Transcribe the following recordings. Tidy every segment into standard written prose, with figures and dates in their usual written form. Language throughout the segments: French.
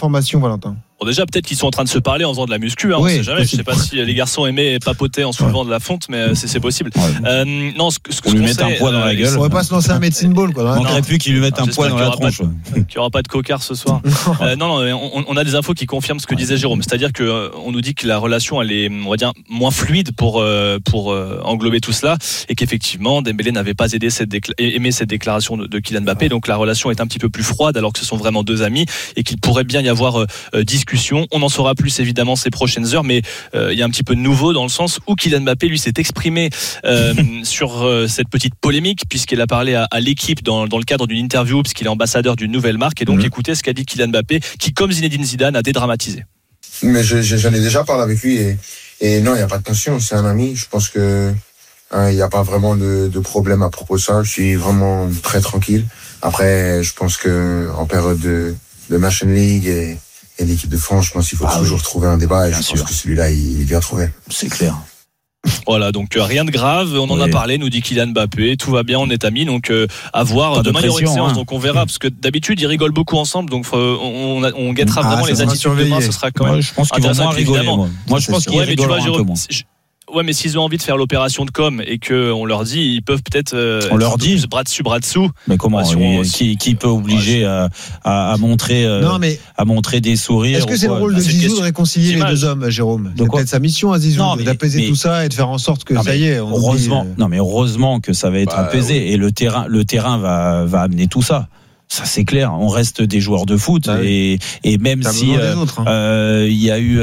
informations, Valentin? Bon, déjà, peut-être qu'ils sont en train de se parler en faisant de la muscu. On sait jamais. Je sais pas si les garçons aimaient papoter en soulevant de la fonte, mais c'est possible. Non, on lui met un poids dans la gueule. Il faudrait pas se lancer un medicine ball, quoi. Il manquerait plus qu'il lui mette un poids dans la tronche. Qu'il n'y aura pas de cocard ce soir. Non, on a des infos qui confirment ce que disait Jérôme. C'est-à-dire que on nous dit que la relation, elle est, on va dire, moins fluide pour englober tout cela, et qu'effectivement, Dembélé n'avait pas aimé cette déclaration de Kylian Mbappé. Donc la relation est un petit peu plus froide, alors que ce sont vraiment deux amis, et qu'il pourrait bien y avoir discussion. On en saura plus évidemment ces prochaines heures, mais il y a un petit peu de nouveau dans le sens où Kylian Mbappé lui s'est exprimé sur cette petite polémique, puisqu'il a parlé à l'équipe dans le cadre d'une interview, puisqu'il est ambassadeur d'une nouvelle marque, et donc écoutez ce qu'a dit Kylian Mbappé, qui comme Zinedine Zidane a dédramatisé. Mais j'en ai déjà parlé avec lui, et non, il n'y a pas de tension, c'est un ami. Je pense que il n'y a pas vraiment de problème à propos de ça. Je suis vraiment très tranquille. Après, je pense que en période de National League et l'équipe de France, je pense qu'il faut toujours trouver un débat, et je pense que celui-là, il est bien trouvé. C'est clair. Voilà, donc rien de grave, on en a parlé, nous dit Kylian Mbappé, tout va bien, on est amis, donc à voir. Demain il y aura une séance, donc on verra, parce que d'habitude ils rigolent beaucoup ensemble, donc on guettera vraiment les attitudes demain, ce sera quand même je pense qu'ils vont moins rigoler. Moi je pense qu'ils rigolent un peu moins. Ouais, mais s'ils ont envie de faire l'opération de com et qu'on leur dit, ils peuvent peut-être. On leur dit bras dessus, bras dessous. Mais comment qui peut obliger à montrer à montrer des sourires? Est-ce que c'est le rôle de Zizou de réconcilier les deux hommes, Jérôme? C'est peut-être sa mission à Zizou d'apaiser tout ça et de faire en sorte que ça y est. Heureusement que ça va être apaisé, et le terrain va amener tout ça. Ça c'est clair, on reste des joueurs de foot, et même si il y a eu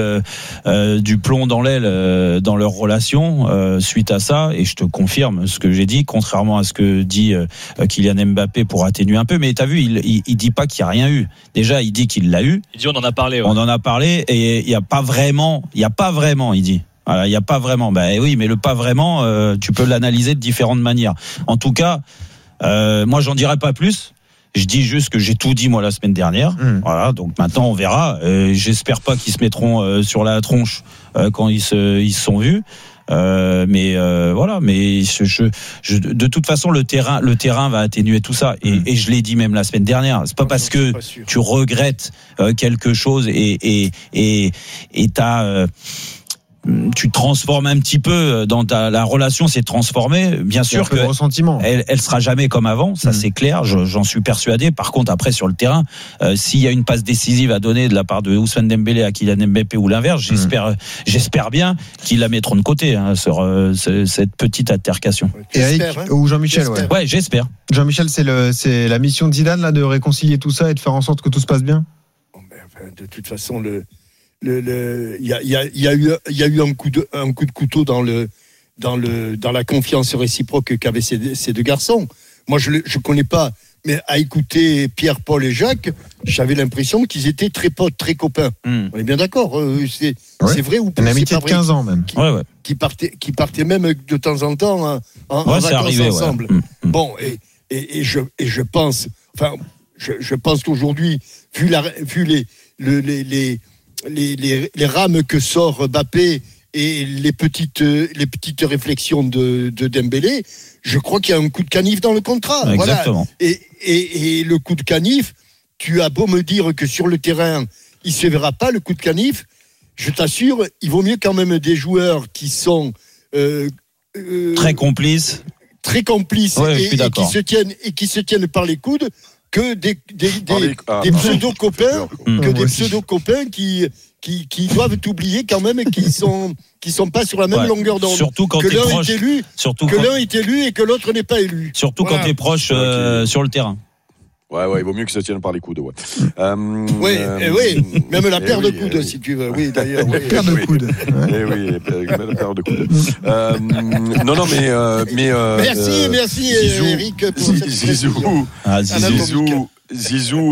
du plomb dans l'aile dans leur relation suite à ça, et je te confirme ce que j'ai dit, contrairement à ce que dit Kylian Mbappé pour atténuer un peu, mais t'as vu, il dit pas qu'il y a rien eu. Déjà, il dit qu'il l'a eu. Il dit on en a parlé. On en a parlé, et il y a pas vraiment, il dit. Voilà, il y a pas vraiment. Oui, mais le pas vraiment, tu peux l'analyser de différentes manières. En tout cas, moi j'en dirai pas plus. Je dis juste que j'ai tout dit moi la semaine dernière. Voilà, donc maintenant on verra. J'espère pas qu'ils se mettront sur la tronche quand ils se sont vus. Mais voilà. Mais de toute façon le terrain va atténuer tout ça. Et je l'ai dit même la semaine dernière. C'est pas parce que tu regrettes quelque chose et tu transformes un petit peu dans la relation s'est transformée, bien sûr que elle sera jamais comme avant, ça c'est clair, j'en suis persuadé. Par contre après sur le terrain, s'il y a une passe décisive à donner de la part de Ousmane Dembélé à Kylian Mbappé ou l'inverse, j'espère bien qu'ils la mettront de côté sur cette petite altercation. Eric ou Jean-Michel, ouais, j'espère. Jean-Michel, c'est la mission de Zidane là, de réconcilier tout ça et de faire en sorte que tout se passe bien. De toute façon il y a eu un coup de couteau dans la confiance réciproque qu'avaient ces deux garçons. Moi je connais pas, mais à écouter Pierre, Paul et Jacques, j'avais l'impression qu'ils étaient très potes, très copains. On est bien d'accord, c'est vrai ou pas? Une amitié de 15 ans même. Qui partait même de temps en temps en vacances ensemble. Bon, et je pense, enfin je pense qu'aujourd'hui, vu les rames que sort Mbappé et les petites réflexions de Dembélé, je crois qu'il y a un coup de canif dans le contrat. Exactement. Voilà. Et le coup de canif, tu as beau me dire que sur le terrain, il se verra pas le coup de canif, je t'assure, il vaut mieux quand même des joueurs qui sont très complices et qui se tiennent par les coudes, que des pseudo-copains qui doivent t'oublier quand même, et qui sont pas sur la même longueur d'onde. Surtout quand t'es proche. L'un est élu et que l'autre n'est pas élu. Surtout quand t'es proche sur le terrain. Ouais, il vaut mieux qu'ils se tiennent par les coudes, ouais. Même la paire de coudes, si tu veux. Oui, d'ailleurs. La paire de coudes. La paire de coudes. Mais merci, Eric, pour cette Zizou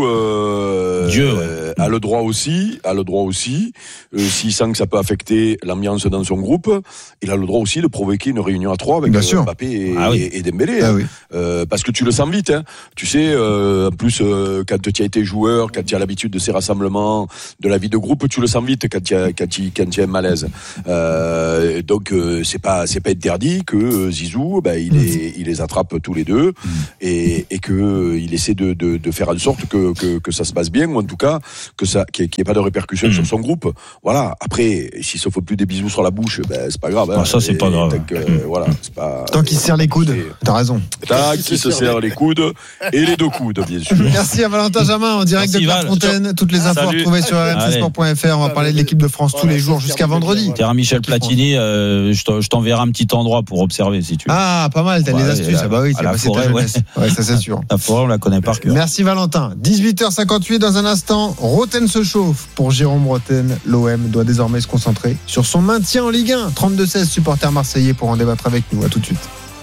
a le droit aussi, s'il sent que ça peut affecter l'ambiance dans son groupe, il a le droit aussi de provoquer une réunion à trois avec Mbappé et Dembélé. Parce que tu le sens vite, hein. Tu sais, en plus, quand tu as été joueur, quand tu as l'habitude de ces rassemblements, de la vie de groupe, tu le sens vite quand tu as un malaise. Donc, c'est pas interdit que Zizou, il les attrape tous les deux, et que il essaie de faire faire en sorte que ça se passe bien, ou en tout cas qu'il n'y ait pas de répercussions sur son groupe. Voilà. Après, s'il se faut plus des bisous sur la bouche, c'est pas grave. Ça c'est pas grave. Voilà, c'est pas. Tant qu'il se serre les coudes, t'as raison. Tant qu'il se serre les coudes et les deux coudes, bien sûr. Merci à Valentin Jamin en direct de Clairefontaine. Toutes les infos retrouvées sur rmcsport.fr. On va parler de l'équipe de France tous les jours jusqu'à vendredi. Terrain Michel Platini, je t'enverrai un petit endroit pour observer si tu veux. Ah, pas mal, t'as des astuces. Ah bah oui, la forêt, ça c'est sûr. La forêt, on la connaît par cœur. Merci Valentin. 18h58 dans un instant. Roten se chauffe pour Jérôme Roten. L'OM doit désormais se concentrer sur son maintien en Ligue 1. 32-16 supporters marseillais pour en débattre avec nous. À tout de suite.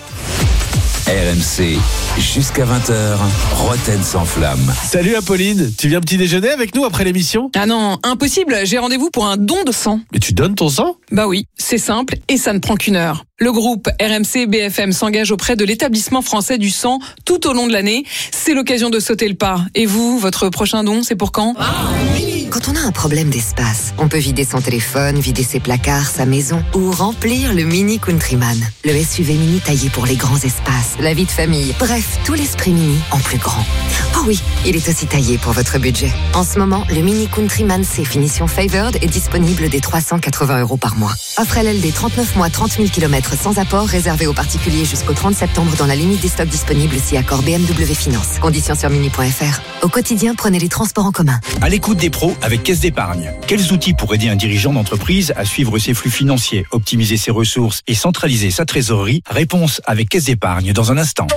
RMC, jusqu'à 20h, Roten sans flamme. Salut Apolline, tu viens petit déjeuner avec nous après l'émission ? Ah non, impossible, j'ai rendez-vous pour un don de sang. Mais tu donnes ton sang ? Bah oui, c'est simple et ça ne prend qu'une heure. Le groupe RMC BFM s'engage auprès de l'établissement français du sang tout au long de l'année. C'est l'occasion de sauter le pas. Et vous, votre prochain don, c'est pour quand ? Quand on a un problème d'espace, on peut vider son téléphone, vider ses placards, sa maison ou remplir le Mini Countryman. Le SUV mini taillé pour les grands espaces, la vie de famille. Bref, tout l'esprit mini en plus grand. Oh oui, il est aussi taillé pour votre budget. En ce moment, le Mini Countryman C finition Favored est disponible dès 380 € par mois. Offre LLD 39 mois, 30 000 km sans apport, réservé aux particuliers jusqu'au 30 septembre dans la limite des stocks disponibles si accord BMW Finance. Conditions sur mini.fr. Au quotidien, prenez les transports en commun. À l'écoute des pros avec Caisse d'épargne. Quels outils pour aider un dirigeant d'entreprise à suivre ses flux financiers, optimiser ses ressources et centraliser sa trésorerie ? Réponse avec Caisse d'épargne dans un instant.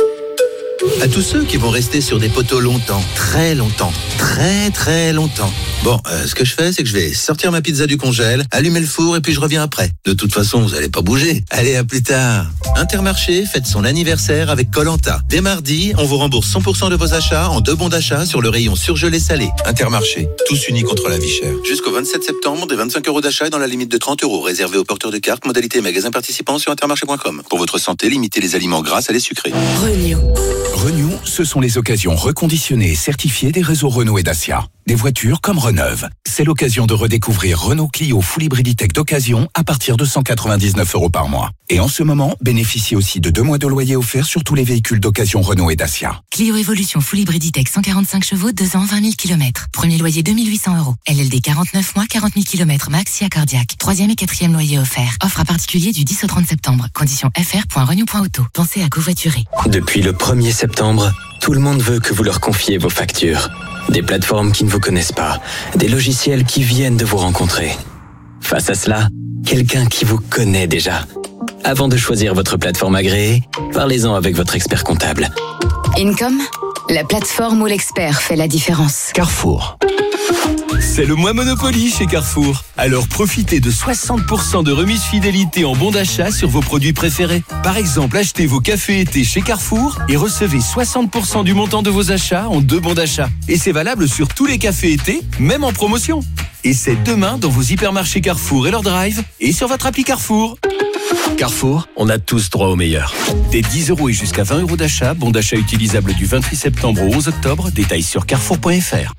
À tous ceux qui vont rester sur des poteaux longtemps, très longtemps, très longtemps. Bon, ce que je fais, c'est que je vais sortir ma pizza du congèle, allumer le four et puis je reviens après. De toute façon, vous allez pas bouger. Allez, à plus tard. Intermarché fête son anniversaire avec Koh-Lanta. Dès mardi, on vous rembourse 100% de vos achats en 2 bons d'achat sur le rayon surgelé salé. Intermarché, tous unis contre la vie chère. Jusqu'au 27 septembre, des 25 € d'achat dans la limite de 30 €, réservé aux porteurs de cartes, modalité magasin participant sur intermarché.com. Pour votre santé, limitez les aliments gras à les sucrés. Renew, ce sont les occasions reconditionnées et certifiées des réseaux Renault et Dacia. Des voitures comme reneuve. C'est l'occasion de redécouvrir Renault Clio Full Hybriditech d'occasion à partir de 199 € par mois. Et en ce moment, bénéficiez aussi de 2 mois de loyer offerts sur tous les véhicules d'occasion Renault et Dacia. Clio Evolution Full Hybriditech 145 chevaux, 2 ans, 20 000 km. Premier loyer 2 800 €. LLD 49 mois, 40 000 km max, si cardiaque. 3e et 4e loyer offert. Offre à particulier du 10 au 30 septembre. Conditions fr.renew.auto. Pensez à covoiturer. Depuis le 1er septembre, tout le monde veut que vous leur confiez vos factures. Des plateformes qui ne vous connaissent pas, des logiciels qui viennent de vous rencontrer. Face à cela, quelqu'un qui vous connaît déjà. Avant de choisir votre plateforme agréée, parlez-en avec votre expert comptable. Income, la plateforme où l'expert fait la différence. Carrefour. C'est le mois Monopoly chez Carrefour. Alors profitez de 60% de remise fidélité en bons d'achat sur vos produits préférés. Par exemple, achetez vos cafés été chez Carrefour et recevez 60% du montant de vos achats en 2 bons d'achat. Et c'est valable sur tous les cafés été, même en promotion. Et c'est demain dans vos hypermarchés Carrefour et leur drive et sur votre appli Carrefour. Carrefour, on a tous droit au meilleur. Des 10 € et jusqu'à 20 € d'achat, bon d'achat utilisable du 28 septembre au 11 octobre, détails sur carrefour.fr.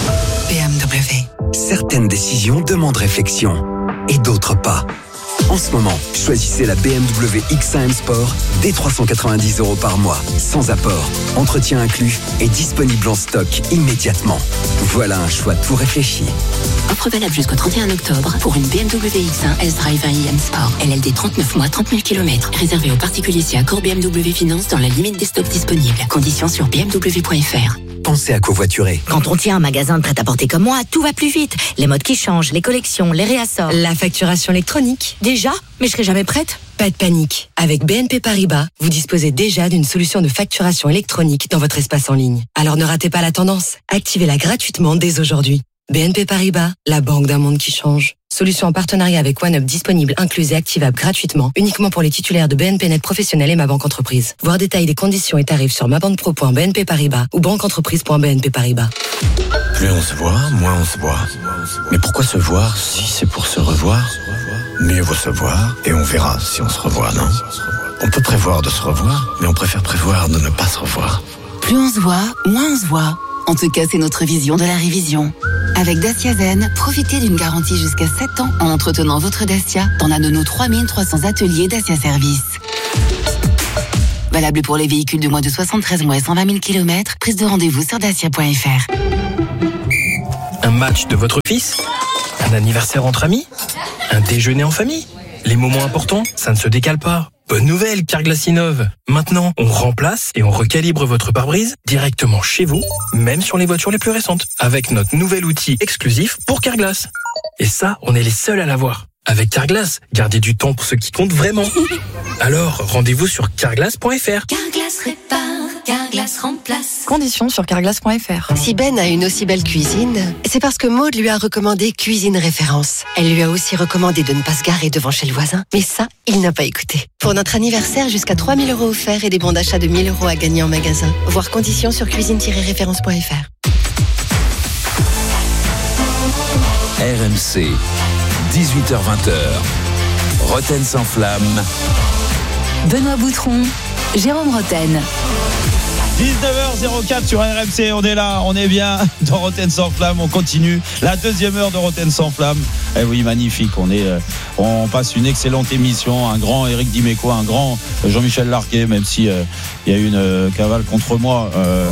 BMW. Certaines décisions demandent réflexion et d'autres pas. En ce moment, choisissez la BMW X1 M Sport dès 390 € par mois, sans apport, entretien inclus et disponible en stock immédiatement. Voilà un choix tout réfléchi. Offre valable jusqu'au 31 octobre pour une BMW X1 S-Drive 1 IM Sport. LLD 39 mois, 30 000 km. Réservé aux particuliers si accord BMW Finance dans la limite des stocks disponibles. Conditions sur bmw.fr. Pensez à covoiturer. Quand on tient un magasin de prêt-à-porter comme moi, tout va plus vite. Les modes qui changent, les collections, les réassorts. La facturation électronique. Déjà ? Mais je serai jamais prête ? Pas de panique. Avec BNP Paribas, vous disposez déjà d'une solution de facturation électronique dans votre espace en ligne. Alors ne ratez pas la tendance. Activez-la gratuitement dès aujourd'hui. BNP Paribas, la banque d'un monde qui change. Solution en partenariat avec OneUp disponible, incluse et activable gratuitement, uniquement pour les titulaires de BNP Net Professionnel et Ma Banque Entreprise. Voir détail des conditions et tarifs sur mabanquepro.bnp Paribas ou banqueentreprise.bnp Paribas. Plus on se voit, moins on se voit. Mais pourquoi se voir si c'est pour se revoir ? Mieux vaut se voir et on verra si on se revoit, non ? On peut prévoir de se revoir, mais on préfère prévoir de ne pas se revoir. Plus on se voit, moins on se voit. En tout cas, c'est notre vision de la révision. Avec Dacia Zen, profitez d'une garantie jusqu'à 7 ans en entretenant votre Dacia dans l'un de nos 3300 ateliers Dacia Service. Valable pour les véhicules de moins de 73 mois et 120 000 km. Prise de rendez-vous sur dacia.fr. Un match de votre fils ? Un anniversaire entre amis ? Un déjeuner en famille ? Les moments importants, ça ne se décale pas. Bonne nouvelle, Carglass innove. Maintenant, on remplace et on recalibre votre pare-brise directement chez vous, même sur les voitures les plus récentes, avec notre nouvel outil exclusif pour Carglass. Et ça, on est les seuls à l'avoir. Avec Carglass, gardez du temps pour ce qui compte vraiment. Alors, rendez-vous sur carglass.fr. Carglass répare, Carglass remplace. Conditions sur carglass.fr. Si Ben a une aussi belle cuisine, c'est parce que Maud lui a recommandé Cuisine Référence. Elle lui a aussi recommandé de ne pas se garer devant chez le voisin. Mais ça, il n'a pas écouté. Pour notre anniversaire, jusqu'à 3 000 € offerts et des bons d'achat de 1 000 € à gagner en magasin. Voir conditions sur cuisine-référence.fr. RMC, 18h-20h, Roten sans flamme. Benoît Boutron, Jérôme Roten. 19h04 sur RMC, on est là, on est bien dans Roten sans flamme, on continue la deuxième heure de Roten sans flamme. Eh oui, magnifique, on passe une excellente émission, un grand Éric Dimeco, un grand Jean-Michel Larquet, même si il y a eu une cavale contre moi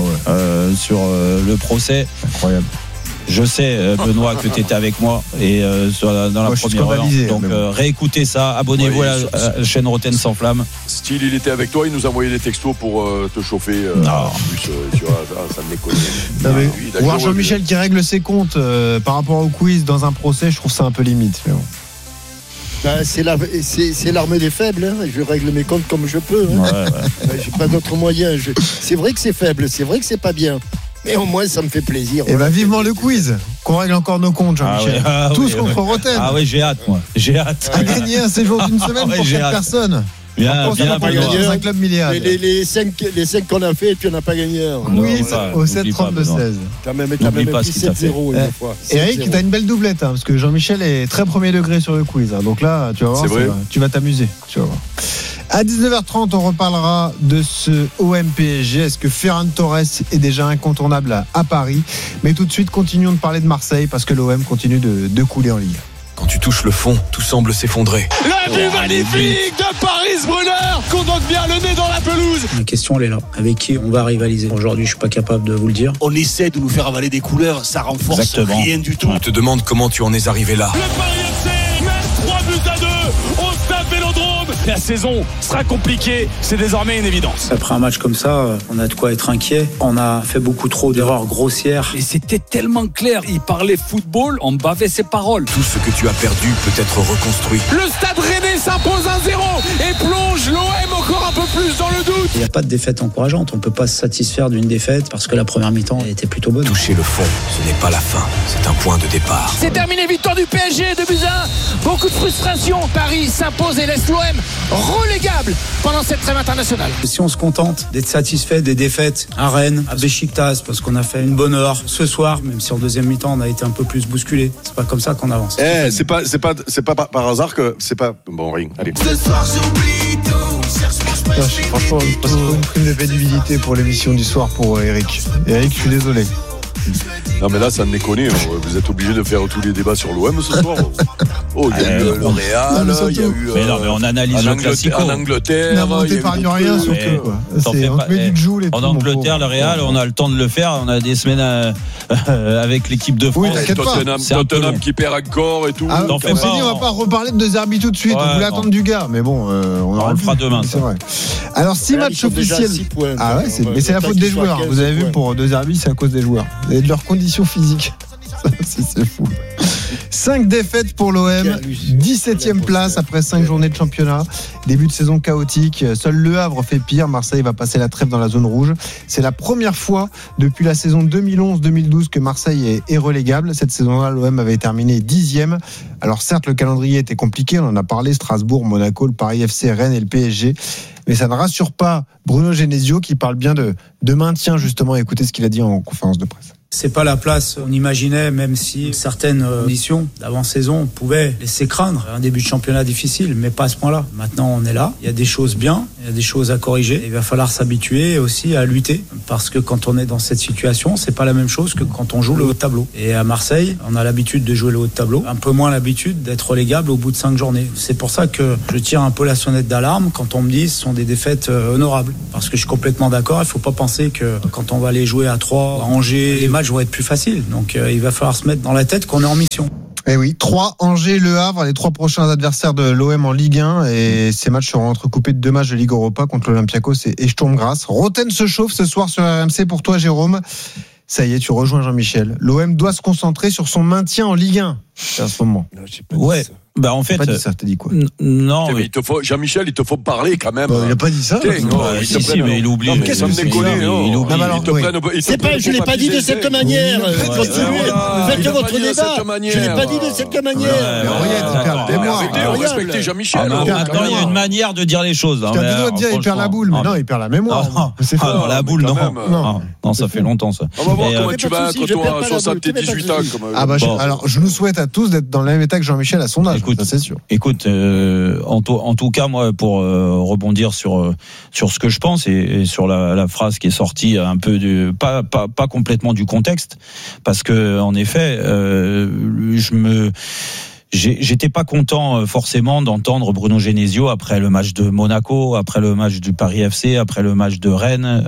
sur le procès. Incroyable. Je sais, Benoît, que tu étais avec moi et dans la première heure. Donc réécoutez ça, abonnez-vous à la chaîne Roten sans flamme. Style, il était avec toi, il nous a envoyé des textos pour te chauffer. En plus, tu vois, ça me déconne. Voir Jean-Michel qui règle ses comptes par rapport au quiz dans un procès, je trouve ça un peu limite. Mais bon. C'est l'armée des faibles, hein. Je règle mes comptes comme je peux. Hein. J'ai pas d'autre moyen. C'est vrai que c'est faible, c'est vrai que c'est pas bien. Mais au moins, ça me fait plaisir. Et vivement le quiz, qu'on règle encore nos comptes, Jean-Michel. Tous contre Roten. Ah oui, j'ai hâte, moi. J'ai hâte. À gagner un séjour d'une semaine pour 4 personnes. Bien, un club milliard. Les 5 qu'on a fait, tu n'as pas gagné. Oui, au 7-32-16. T'as même pris 7-0 une fois. Eric, t'as une belle doublette, parce que Jean-Michel est très premier degré sur le quiz. Donc là, tu vas voir, tu vas t'amuser. Tu vas voir. À 19h30, on reparlera de ce OM-PSG. Est-ce que Ferran Torres est déjà incontournable à Paris ? Mais tout de suite, continuons de parler de Marseille parce que l'OM continue de couler en Ligue. Quand tu touches le fond, tout semble s'effondrer. La vue magnifique de Paris Brunner, qu'on donne bien le nez dans la pelouse. La question, elle est là. Avec qui on va rivaliser ? Aujourd'hui, je suis pas capable de vous le dire. On essaie de nous faire avaler des couleurs, ça renforce rien du tout. On te demande comment tu en es arrivé là. Le Paris FC mène 3-2 au Stade Vélodrome. La saison sera compliquée, c'est désormais une évidence. Après un match comme ça, on a de quoi être inquiet. On a fait beaucoup trop d'erreurs grossières. Et c'était tellement clair, il parlait football, on bavait ses paroles. Tout ce que tu as perdu peut être reconstruit. Le Stade Rennais s'impose 1-0 et plonge l'OM encore un peu plus dans le doute. Il n'y a pas de défaite encourageante, on ne peut pas se satisfaire d'une défaite parce que la première mi-temps était plutôt bonne. Toucher le fond, ce n'est pas la fin, c'est un point de départ. C'est terminé, victoire du PSG, 2-1. Beaucoup de frustration, Paris s'impose et laisse l'OM relégable pendant cette trêve internationale. Si on se contente d'être satisfait des défaites à Rennes, à Beşiktaş, parce qu'on a fait une bonne heure ce soir, même si en deuxième mi-temps on a été un peu plus bousculé, c'est pas comme ça qu'on avance. C'est pas par hasard que c'est pas bon rien. Allez. Ce soir j'oublie tout. Franchement, une prime de pénibilité pour l'émission du soir pour Eric. Eric, je suis désolé. Non mais là ça me déconne, vous êtes obligé de faire tous les débats sur l'OM ce soir. Oh, il y a eu le Real, il y a eu mais non, mais on analyse le Classico en Angleterre. Non, on t'épargne rien surtout quoi. On te met du joule et tout. En Angleterre, le Real, on a le temps de le faire, on a des semaines avec l'équipe de France. Oui, Tottenham qui perd encore et tout. On s'est dit on va pas reparler de De Zerbi tout de suite, on voulait attendre du gars, mais bon, on le fera demain. C'est vrai. Alors 6 matchs officiels. Ah ouais, mais c'est la faute des joueurs. Vous avez vu pour De Zerbi, c'est à cause des joueurs et de leurs conditions physiques. C'est fou. 5 défaites pour l'OM, 17e place après 5 journées de championnat. Début de saison chaotique. Seul Le Havre fait pire. Marseille va passer la trêve dans la zone rouge. C'est la première fois depuis la saison 2011-2012 que Marseille est relégable. Cette saison-là, l'OM avait terminé 10e. Alors certes, le calendrier était compliqué. On en a parlé. Strasbourg, Monaco, le Paris FC, Rennes et le PSG. Mais ça ne rassure pas Bruno Genesio qui parle bien de maintien justement. Écoutez ce qu'il a dit en conférence de presse. C'est pas la place qu'on imaginait, même si certaines conditions d'avant-saison pouvaient laisser craindre un début de championnat difficile, mais pas à ce point-là. Maintenant, on est là. Il y a des choses bien, il y a des choses à corriger. Il va falloir s'habituer aussi à lutter, parce que quand on est dans cette situation, c'est pas la même chose que quand on joue le haut de tableau. Et à Marseille, on a l'habitude de jouer le haut de tableau, un peu moins l'habitude d'être relégable au bout de 5 journées. C'est pour ça que je tire un peu la sonnette d'alarme quand on me dit que ce sont des défaites honorables. Parce que je suis complètement d'accord, il faut pas penser que quand on va aller jouer à 3, à Angers, les matchs vont être plus faciles. Donc il va falloir se mettre dans la tête qu'on est en mission. Eh oui, 3 Angers, Le Havre, les 3 prochains adversaires de l'OM en Ligue 1, et ces matchs seront entrecoupés de 2 matchs de Ligue Europa contre l'Olympiakos et Sturm Graz. Roten se chauffe ce soir sur RMC pour toi, Jérôme. Ça y est, tu rejoins Jean-Michel. L'OM doit se concentrer sur son maintien en Ligue 1 à ce moment. Non, j'ai pas dit ça. Bah en fait, t'as pas dit ça, t'as dit quoi? Non, mais Jean-Michel, il te faut parler quand même. Il a pas dit ça. Mais il oublie. Qu'est-ce que c'est C'est pas, je l'ai pas dit de cette manière. Faites votre débat. Je l'ai pas dit de cette manière. Respectez Jean-Michel. Attends, il y a une manière de dire les choses. Tu as deux doigts de dire il perd la boule, mais non, il perd la mémoire. C'est fort. La boule, non, ça fait longtemps ça. On va voir comment tu vas être toi à 78 ans. Ah bah alors, je nous souhaite à tous d'être dans le même état que Jean-Michel à son âge. Ça, c'est sûr. Écoute, en tout cas, moi, pour rebondir sur ce que je pense et sur la phrase qui est sortie un peu pas complètement du contexte, parce que en effet, j'étais pas content forcément d'entendre Bruno Genesio après le match de Monaco, après le match du Paris FC, après le match de Rennes,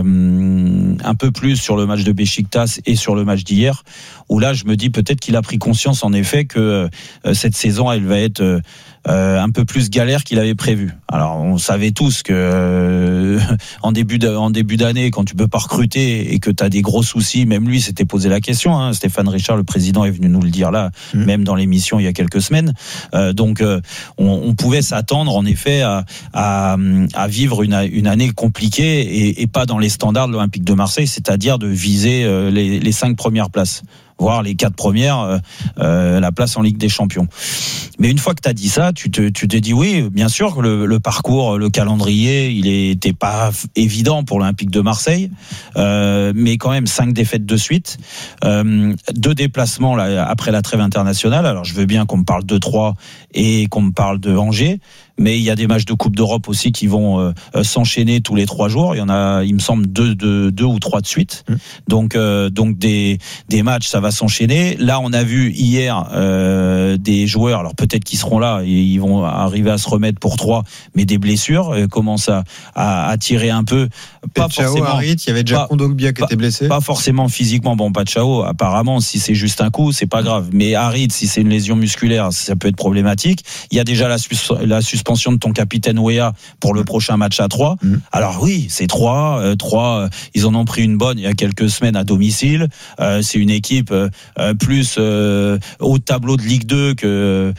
un peu plus sur le match de Beşiktaş et sur le match d'hier, où là je me dis peut-être qu'il a pris conscience en effet que cette saison elle va être un peu plus galère qu'il avait prévu. Alors on savait tous que en début d'année, quand tu peux pas recruter et que tu as des gros soucis, même lui s'était posé la question, hein, Stéphane Richard le président est venu nous le dire là, même dans l'émission il y a quelques semaines. Donc on pouvait s'attendre en effet à vivre une année compliquée et pas dans les standards de l'Olympique de Marseille, c'est-à-dire de viser les 5 premières places, voire les 4 premières, la place en Ligue des Champions. Mais une fois que tu as dit ça, tu te dis oui, bien sûr que le parcours, le calendrier, il était pas évident pour l'Olympique de Marseille, mais quand même 5 défaites de suite, 2 déplacements là, après la trêve internationale. Alors je veux bien qu'on me parle de 3 et qu'on me parle de Angers, mais il y a des matchs de Coupe d'Europe aussi qui vont s'enchaîner tous les 3 jours. Il y en a, il me semble, 2 ou 3 de suite. Donc des matchs, ça va s'enchaîner. Là, on a vu hier des joueurs, alors peut-être qu'ils seront là, et ils vont arriver à se remettre pour 3, mais des blessures commencent à tirer un peu. Pas forcément. Harit, il y avait déjà Kondogbia qui était blessé. Pas forcément physiquement. Bon, Pachao, apparemment, si c'est juste un coup, c'est pas grave. Mais Harit, si c'est une lésion musculaire, ça peut être problématique. Il y a déjà la suspension de ton capitaine Weah pour le prochain match à 3. Alors oui, c'est 3, ils en ont pris une bonne il y a quelques semaines à domicile. C'est une équipe plus haut tableau de Ligue 2 que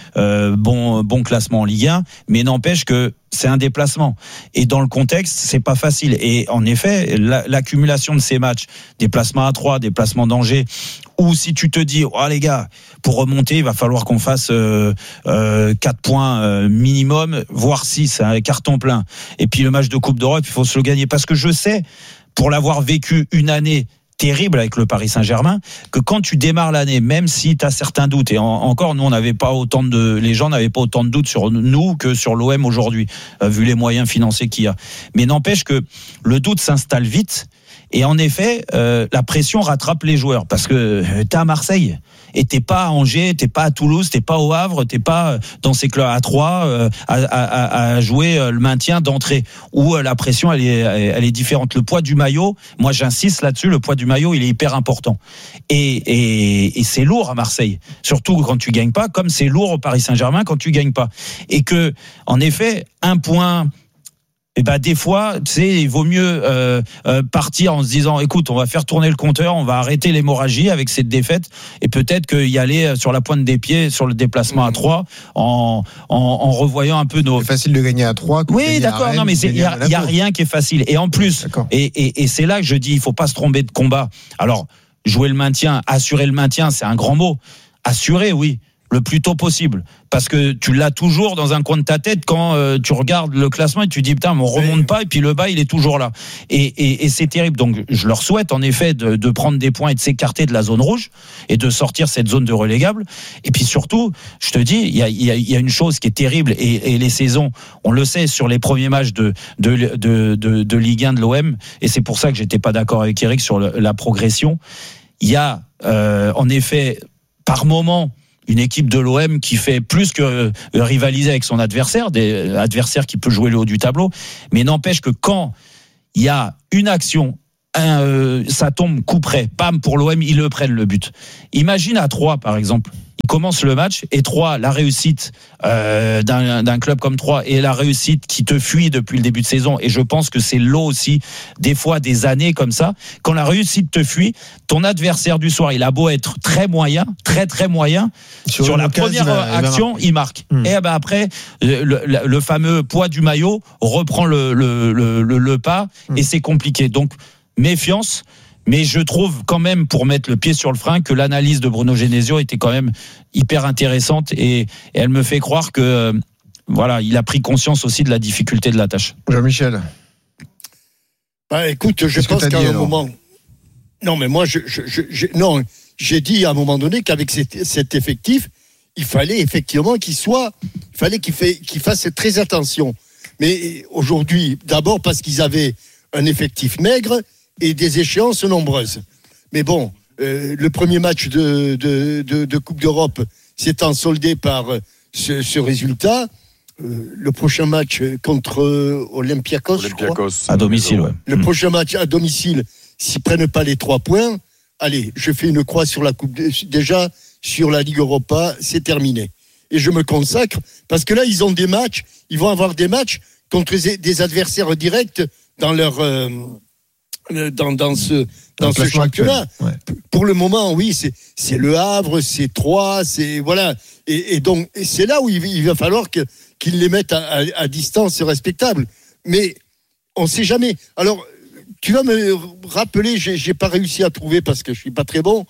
bon classement en Ligue 1, mais n'empêche que c'est un déplacement. Et dans le contexte, c'est pas facile. Et en effet, l'accumulation de ces matchs, déplacement à 3, déplacement d'Angers, ou si tu te dis, oh les gars, pour remonter, il va falloir qu'on fasse 4 points minimum, voire 6, c'est un carton plein. Et puis le match de Coupe d'Europe, il faut se le gagner. Parce que je sais, pour l'avoir vécu une année terrible avec le Paris Saint-Germain, que quand tu démarres l'année, même si tu as certains doutes, et encore nous les gens n'avaient pas autant de doutes sur nous que sur l'OM aujourd'hui, vu les moyens financiers qu'il y a. Mais n'empêche que le doute s'installe vite, et en effet, la pression rattrape les joueurs, parce que t'es à Marseille, et t'es pas à Angers, t'es pas à Toulouse, t'es pas au Havre, t'es pas dans ces clubs à 3 à jouer le maintien d'entrée, où la pression elle est différente. Le poids du maillot, moi j'insiste là-dessus, le poids du maillot il est hyper important, et c'est lourd à Marseille, surtout quand tu gagnes pas, comme c'est lourd au Paris Saint-Germain quand tu gagnes pas, et que en effet un point, et des fois, tu sais, il vaut mieux partir en se disant, écoute, on va faire tourner le compteur, on va arrêter l'hémorragie avec cette défaite, et peut-être y aller sur la pointe des pieds sur le déplacement à 3 en revoyant un peu nos. C'est facile de gagner à 3. Oui, d'accord. Rennes, non, mais il y a rien qui est facile. Et en plus, et c'est là que je dis, il faut pas se tromper de combat. Alors, jouer le maintien, assurer le maintien, c'est un grand mot. Assurer, oui. le plus tôt possible, parce que tu l'as toujours dans un coin de ta tête quand tu regardes le classement et tu dis putain, mais on remonte pas, et puis le bas il est toujours là, et c'est terrible. Donc je leur souhaite en effet de prendre des points et de s'écarter de la zone rouge et de sortir cette zone de relégable. Et puis surtout, je te dis, il y a une chose qui est terrible, et les saisons, on le sait, sur les premiers matchs de Ligue 1 de l'OM, et c'est pour ça que j'étais pas d'accord avec Eric sur la progression. Il y a en effet par moment une équipe de l'OM qui fait plus que rivaliser avec son adversaire, des adversaires qui peut jouer le haut du tableau, mais n'empêche que quand il y a une action, ça tombe coup près, pam, pour l'OM, ils le prennent le but. Imagine à 3 par exemple, ils commencent le match et 3, la réussite d'un club comme 3 et la réussite qui te fuit depuis le début de saison, et je pense que c'est l'eau aussi des fois des années comme ça, quand la réussite te fuit, ton adversaire du soir, il a beau être très moyen, très très moyen, sur la première action il marque, et ben après le fameux poids du maillot reprend le pas, et c'est compliqué. Donc méfiance. Mais je trouve quand même, pour mettre le pied sur le frein, que l'analyse de Bruno Genesio était quand même hyper intéressante, et elle me fait croire que voilà, il a pris conscience aussi de la difficulté de la tâche. Jean-Michel. Écoute, je pense qu'à un moment. Non, mais moi, j'ai dit à un moment donné qu'avec cet effectif, il fallait effectivement qu'il fasse très attention. Mais aujourd'hui, d'abord parce qu'ils avaient un effectif maigre et des échéances nombreuses. Mais bon, le premier match de Coupe d'Europe s'étant soldé par ce résultat, le prochain match contre Olympiakos, je crois, à domicile, ouais. Le prochain match à domicile, s'ils prennent pas les 3 points, allez, je fais une croix sur la Coupe, déjà sur la Ligue Europa, c'est terminé. Et je me consacre, parce que là, ils vont avoir des matchs contre des adversaires directs dans leur dans ce championnat. Ouais. Pour le moment, oui, c'est Le Havre, c'est Troyes, c'est voilà, et donc c'est là où il va falloir qu'ils les mettent à distance respectable. Mais on sait jamais. Alors, tu vas me rappeler, j'ai pas réussi à trouver parce que je suis pas très bon.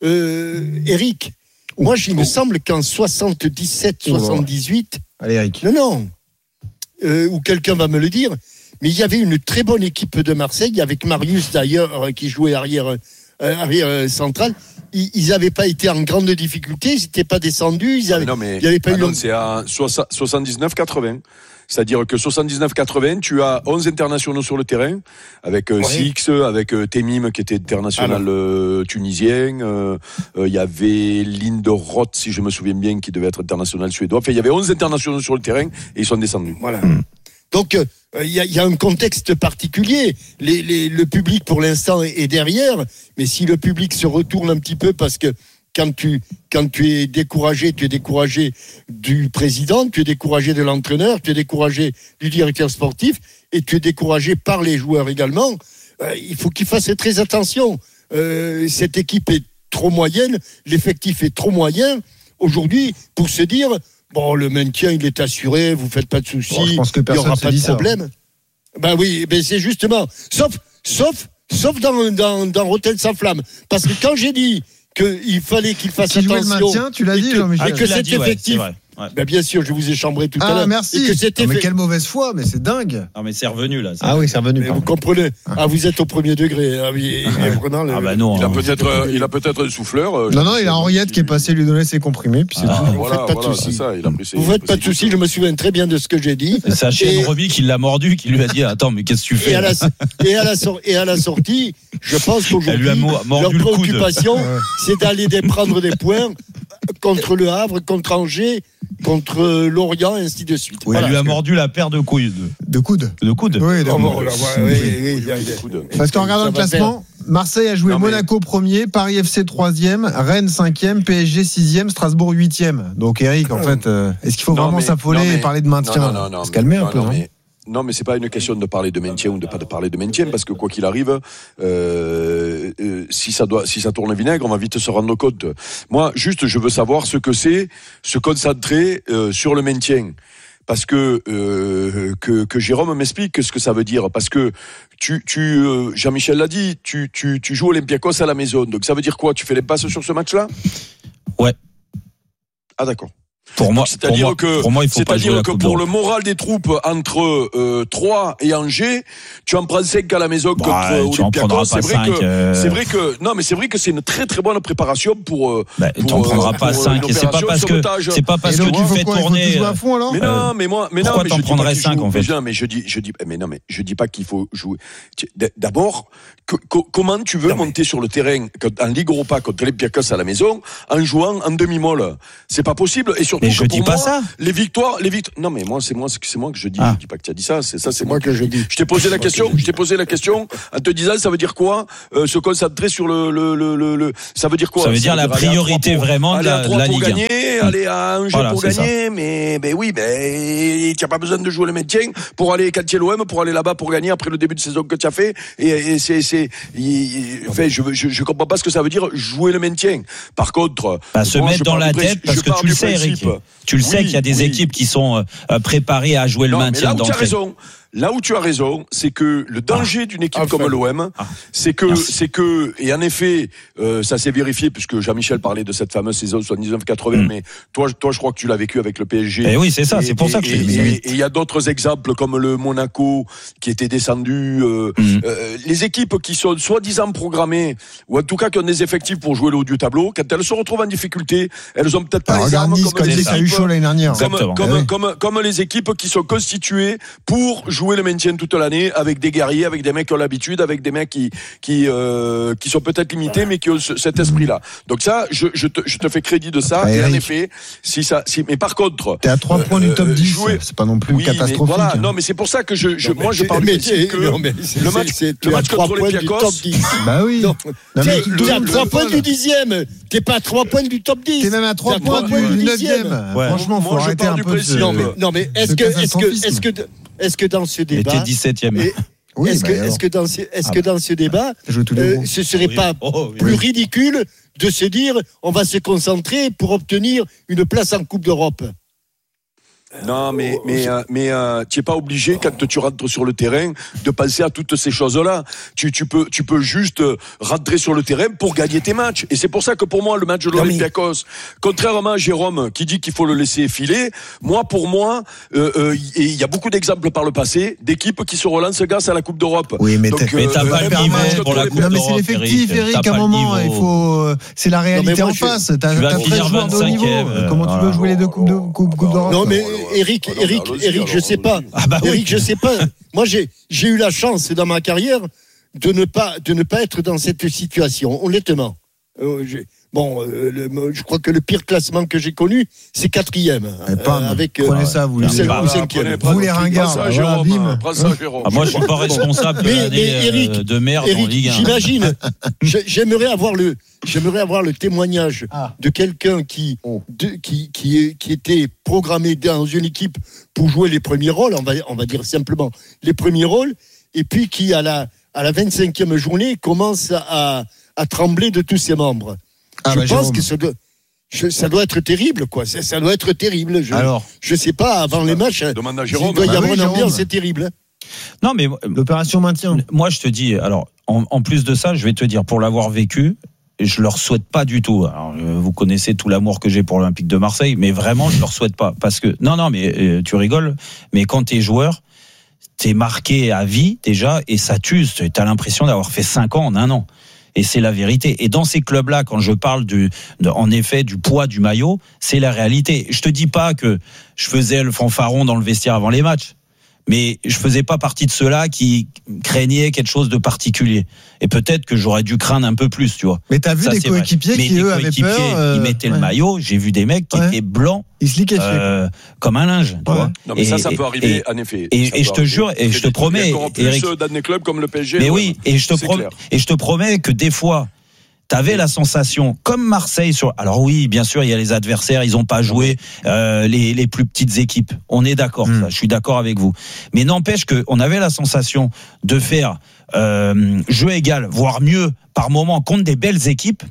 Eric, moi, il me semble qu'en 77, 78. Allez, Eric. Non. Ou quelqu'un va me le dire. Mais il y avait une très bonne équipe de Marseille, avec Marius d'ailleurs, qui jouait arrière central. Ils n'avaient pas été en grande difficulté, ils n'étaient pas descendus. Il n'y avait pas eu. C'est à 79-80. C'est-à-dire que 79-80, tu as 11 internationaux sur le terrain, avec Six, avec Temim qui était international tunisien. Il y avait Linderoth, si je me souviens bien, qui devait être international suédois. Enfin, il y avait 11 internationaux sur le terrain et ils sont descendus. Voilà. Donc, il y a un contexte particulier. Le public, pour l'instant, est derrière. Mais si le public se retourne un petit peu, parce que quand tu es découragé, tu es découragé du président, tu es découragé de l'entraîneur, tu es découragé du directeur sportif, et tu es découragé par les joueurs également. Il faut qu'ils fassent très attention. Cette équipe est trop moyenne, l'effectif est trop moyen aujourd'hui pour se dire... Bon, le maintien, il est assuré, vous faites pas de soucis, je pense que il n'y aura pas de problème. Ça. Ben oui, ben c'est justement, sauf dans Rotten sans flamme. Parce que quand j'ai dit qu'il fallait qu'il fasse attention... le maintien, tu l'as dit, Jean-Michel. Et que cet effectif... Ouais. Ben bien sûr, je vous ai chambré tout à l'heure. Merci. Mais quelle mauvaise foi, mais c'est dingue. Non, mais c'est revenu là. Oui, c'est revenu. Mais vous comprenez. Vous êtes au premier degré. Non. Il a peut-être un souffleur. Non, il a Henriette qui est passé lui donner ses comprimés. Puis c'est tout. Vous faites pas de soucis. Vous faites pas de soucis. Je me souviens très bien de ce que j'ai dit. C'est un chien de Roby qui l'a mordu, qui lui a dit attends, mais qu'est-ce que tu fais? Et à la sortie, je pense qu'aujourd'hui, leur préoccupation, c'est d'aller prendre des points contre Le Havre, contre Angers, contre Lorient, et ainsi de suite. Oui, elle lui a mordu la paire de couilles. De coudes. Oui, parce qu'en regardant le classement, Marseille a joué Monaco 1er, Paris FC 3e, Rennes 5e, PSG 6e, Strasbourg 8e. Donc Eric, en fait, est-ce qu'il faut vraiment s'affoler et parler de maintien? Se calmer un peu, non? Non, mais c'est pas une question de parler de maintien ou de pas de parler de maintien, parce que quoi qu'il arrive, si ça tourne vinaigre, on va vite se rendre compte. Moi, juste, je veux savoir ce que c'est se concentrer sur le maintien. Parce que Jérôme m'explique ce que ça veut dire. Parce que Jean-Michel l'a dit, tu joues Olympiakos à la maison. Donc ça veut dire quoi? Tu fais les passes sur ce match-là? Ouais. Ah d'accord. Pour moi, il faut pas jouer la Coupe pour le moral des troupes entre 3 et Angers, tu en prends 5 à la maison contre Olympiakos. C'est vrai que c'est une très très bonne préparation pour. Tu en prendras pas 5 et c'est pas parce que tu fais tourner. Pourquoi t'en prendrais 5 en fait? Je dis pas qu'il faut jouer. D'abord, comment tu veux monter sur le terrain en Ligue Europa contre Olympiakos à la maison en jouant en demi-molle? C'est pas possible. Et surtout, mais je dis pas ça. Les victoires. Non, mais moi, c'est moi que je dis. Je dis pas que tu as dit ça. C'est moi que je dis. Je t'ai posé la question en te disant, ça veut dire quoi? Se concentrer sur le. Ça veut dire quoi? Ça veut dire la priorité vraiment de la Ligue. Gagner, aller à Angers pour gagner, mais tu n'as pas besoin de jouer le maintien pour aller quand tu es l'OM, pour aller là-bas pour gagner après le début de saison que tu as fait. Et je comprends pas ce que ça veut dire jouer le maintien. Par contre, se mettre dans la tête, parce que tu le sais, Eric. Tu le sais qu'il y a des équipes qui sont préparées à jouer le maintien d'entrée. Là où tu as raison, c'est que le danger d'une équipe comme l'OM, c'est que, et en effet, ça s'est vérifié puisque Jean-Michel parlait de cette fameuse saison 79-80, mais toi, je crois que tu l'as vécu avec le PSG. Et oui, c'est ça, c'est pour ça que je te dis. Et il y a d'autres exemples comme le Monaco qui était descendu. Les équipes qui sont soi-disant programmées, ou en tout cas qui ont des effectifs pour jouer le haut du tableau, quand elles se retrouvent en difficulté, elles ont peut-être pas les armes comme les équipes qui sont constituées pour jouer le maintien toute l'année avec des guerriers, avec des mecs qui ont l'habitude, avec des mecs qui sont peut-être limités mais qui ont cet esprit-là. Donc ça, je te fais crédit de ça. Et en effet, mais par contre, t'es à 3 points du top 10. C'est pas non plus catastrophique. Voilà, non, mais c'est pour ça que moi je parle le match contre Olympiakos. Bah oui. T'es à 3 points du 10e. T'es pas à 3 points du top 10. T'es même à 3 points du 9e. Franchement, faut arrêter un peu. Non mais est-ce que dans ce débat, t'es 17e. Est-ce que dans ce débat, ce serait pas plus ridicule de se dire on va se concentrer pour obtenir une place en Coupe d'Europe? Non, mais tu es pas obligé quand tu rentres sur le terrain de penser à toutes ces choses-là. Tu peux juste rentrer sur le terrain pour gagner tes matchs. Et c'est pour ça que pour moi le match de l'Olympiakos, contrairement à Jérôme qui dit qu'il faut le laisser filer, pour moi, il y a beaucoup d'exemples par le passé d'équipes qui se relancent grâce à la Coupe d'Europe. Oui, mais t'as pas le niveau pour la Coupe d'Europe. Non, mais c'est l'effectif, Eric. À un moment, il faut. C'est la réalité en face. T'as 13 joueurs de haut niveau. Comment tu veux jouer les deux Coupes d'Europe? Non, mais Eric, je sais pas. Eric, je sais pas. Moi, j'ai eu la chance dans ma carrière de ne pas être dans cette situation, honnêtement. Je crois que le pire classement que j'ai connu, c'est 4e. Prenez ça, vous les 5e. Vous les ringards. Prends ça, Jérôme. Moi, je suis pas responsable de l'année de merde en Ligue 1. J'imagine. J'aimerais avoir le témoignage de quelqu'un qui était programmé dans une équipe pour jouer les premiers rôles, on va dire simplement les premiers rôles, et puis qui à la 25e journée commence à trembler de tous ses membres. Je pense que ça doit être terrible, quoi. Ça doit être terrible. Je sais pas, avant les matchs, il doit y avoir une ambiance, c'est terrible. Non, mais l'opération maintien. Moi, je te dis, alors, en plus de ça, je vais te dire, pour l'avoir vécu, je leur souhaite pas du tout. Alors, vous connaissez tout l'amour que j'ai pour l'Olympique de Marseille, mais vraiment, je leur souhaite pas. Parce que, non, mais tu rigoles, mais quand t'es joueur, t'es marqué à vie, déjà, et ça t'use. T'as l'impression d'avoir fait 5 ans en 1 an. Et c'est la vérité. Et dans ces clubs-là, quand je parle en effet du poids du maillot, c'est la réalité. Je te dis pas que je faisais le fanfaron dans le vestiaire avant les matchs, mais je faisais pas partie de ceux-là qui craignaient quelque chose de particulier. Et peut-être que j'aurais dû craindre un peu plus, tu vois. Mais t'as vu des coéquipiers qui, eux, avaient peur. Ils mettaient le maillot. J'ai vu des mecs qui étaient blancs. Ils se liquaient dessus. Comme un linge, tu vois. Non, mais ça peut arriver, en effet. Et je te jure, et je te promets, Eric. Dans des clubs comme le PSG. Mais oui, et je te promets que des fois, t'avais la sensation, comme Marseille, alors oui, bien sûr, il y a les adversaires, ils ont pas joué les plus petites équipes. On est d'accord, ça, je suis d'accord avec vous. Mais n'empêche qu'on avait la sensation de faire jeu égal, voire mieux par moment contre des belles équipes.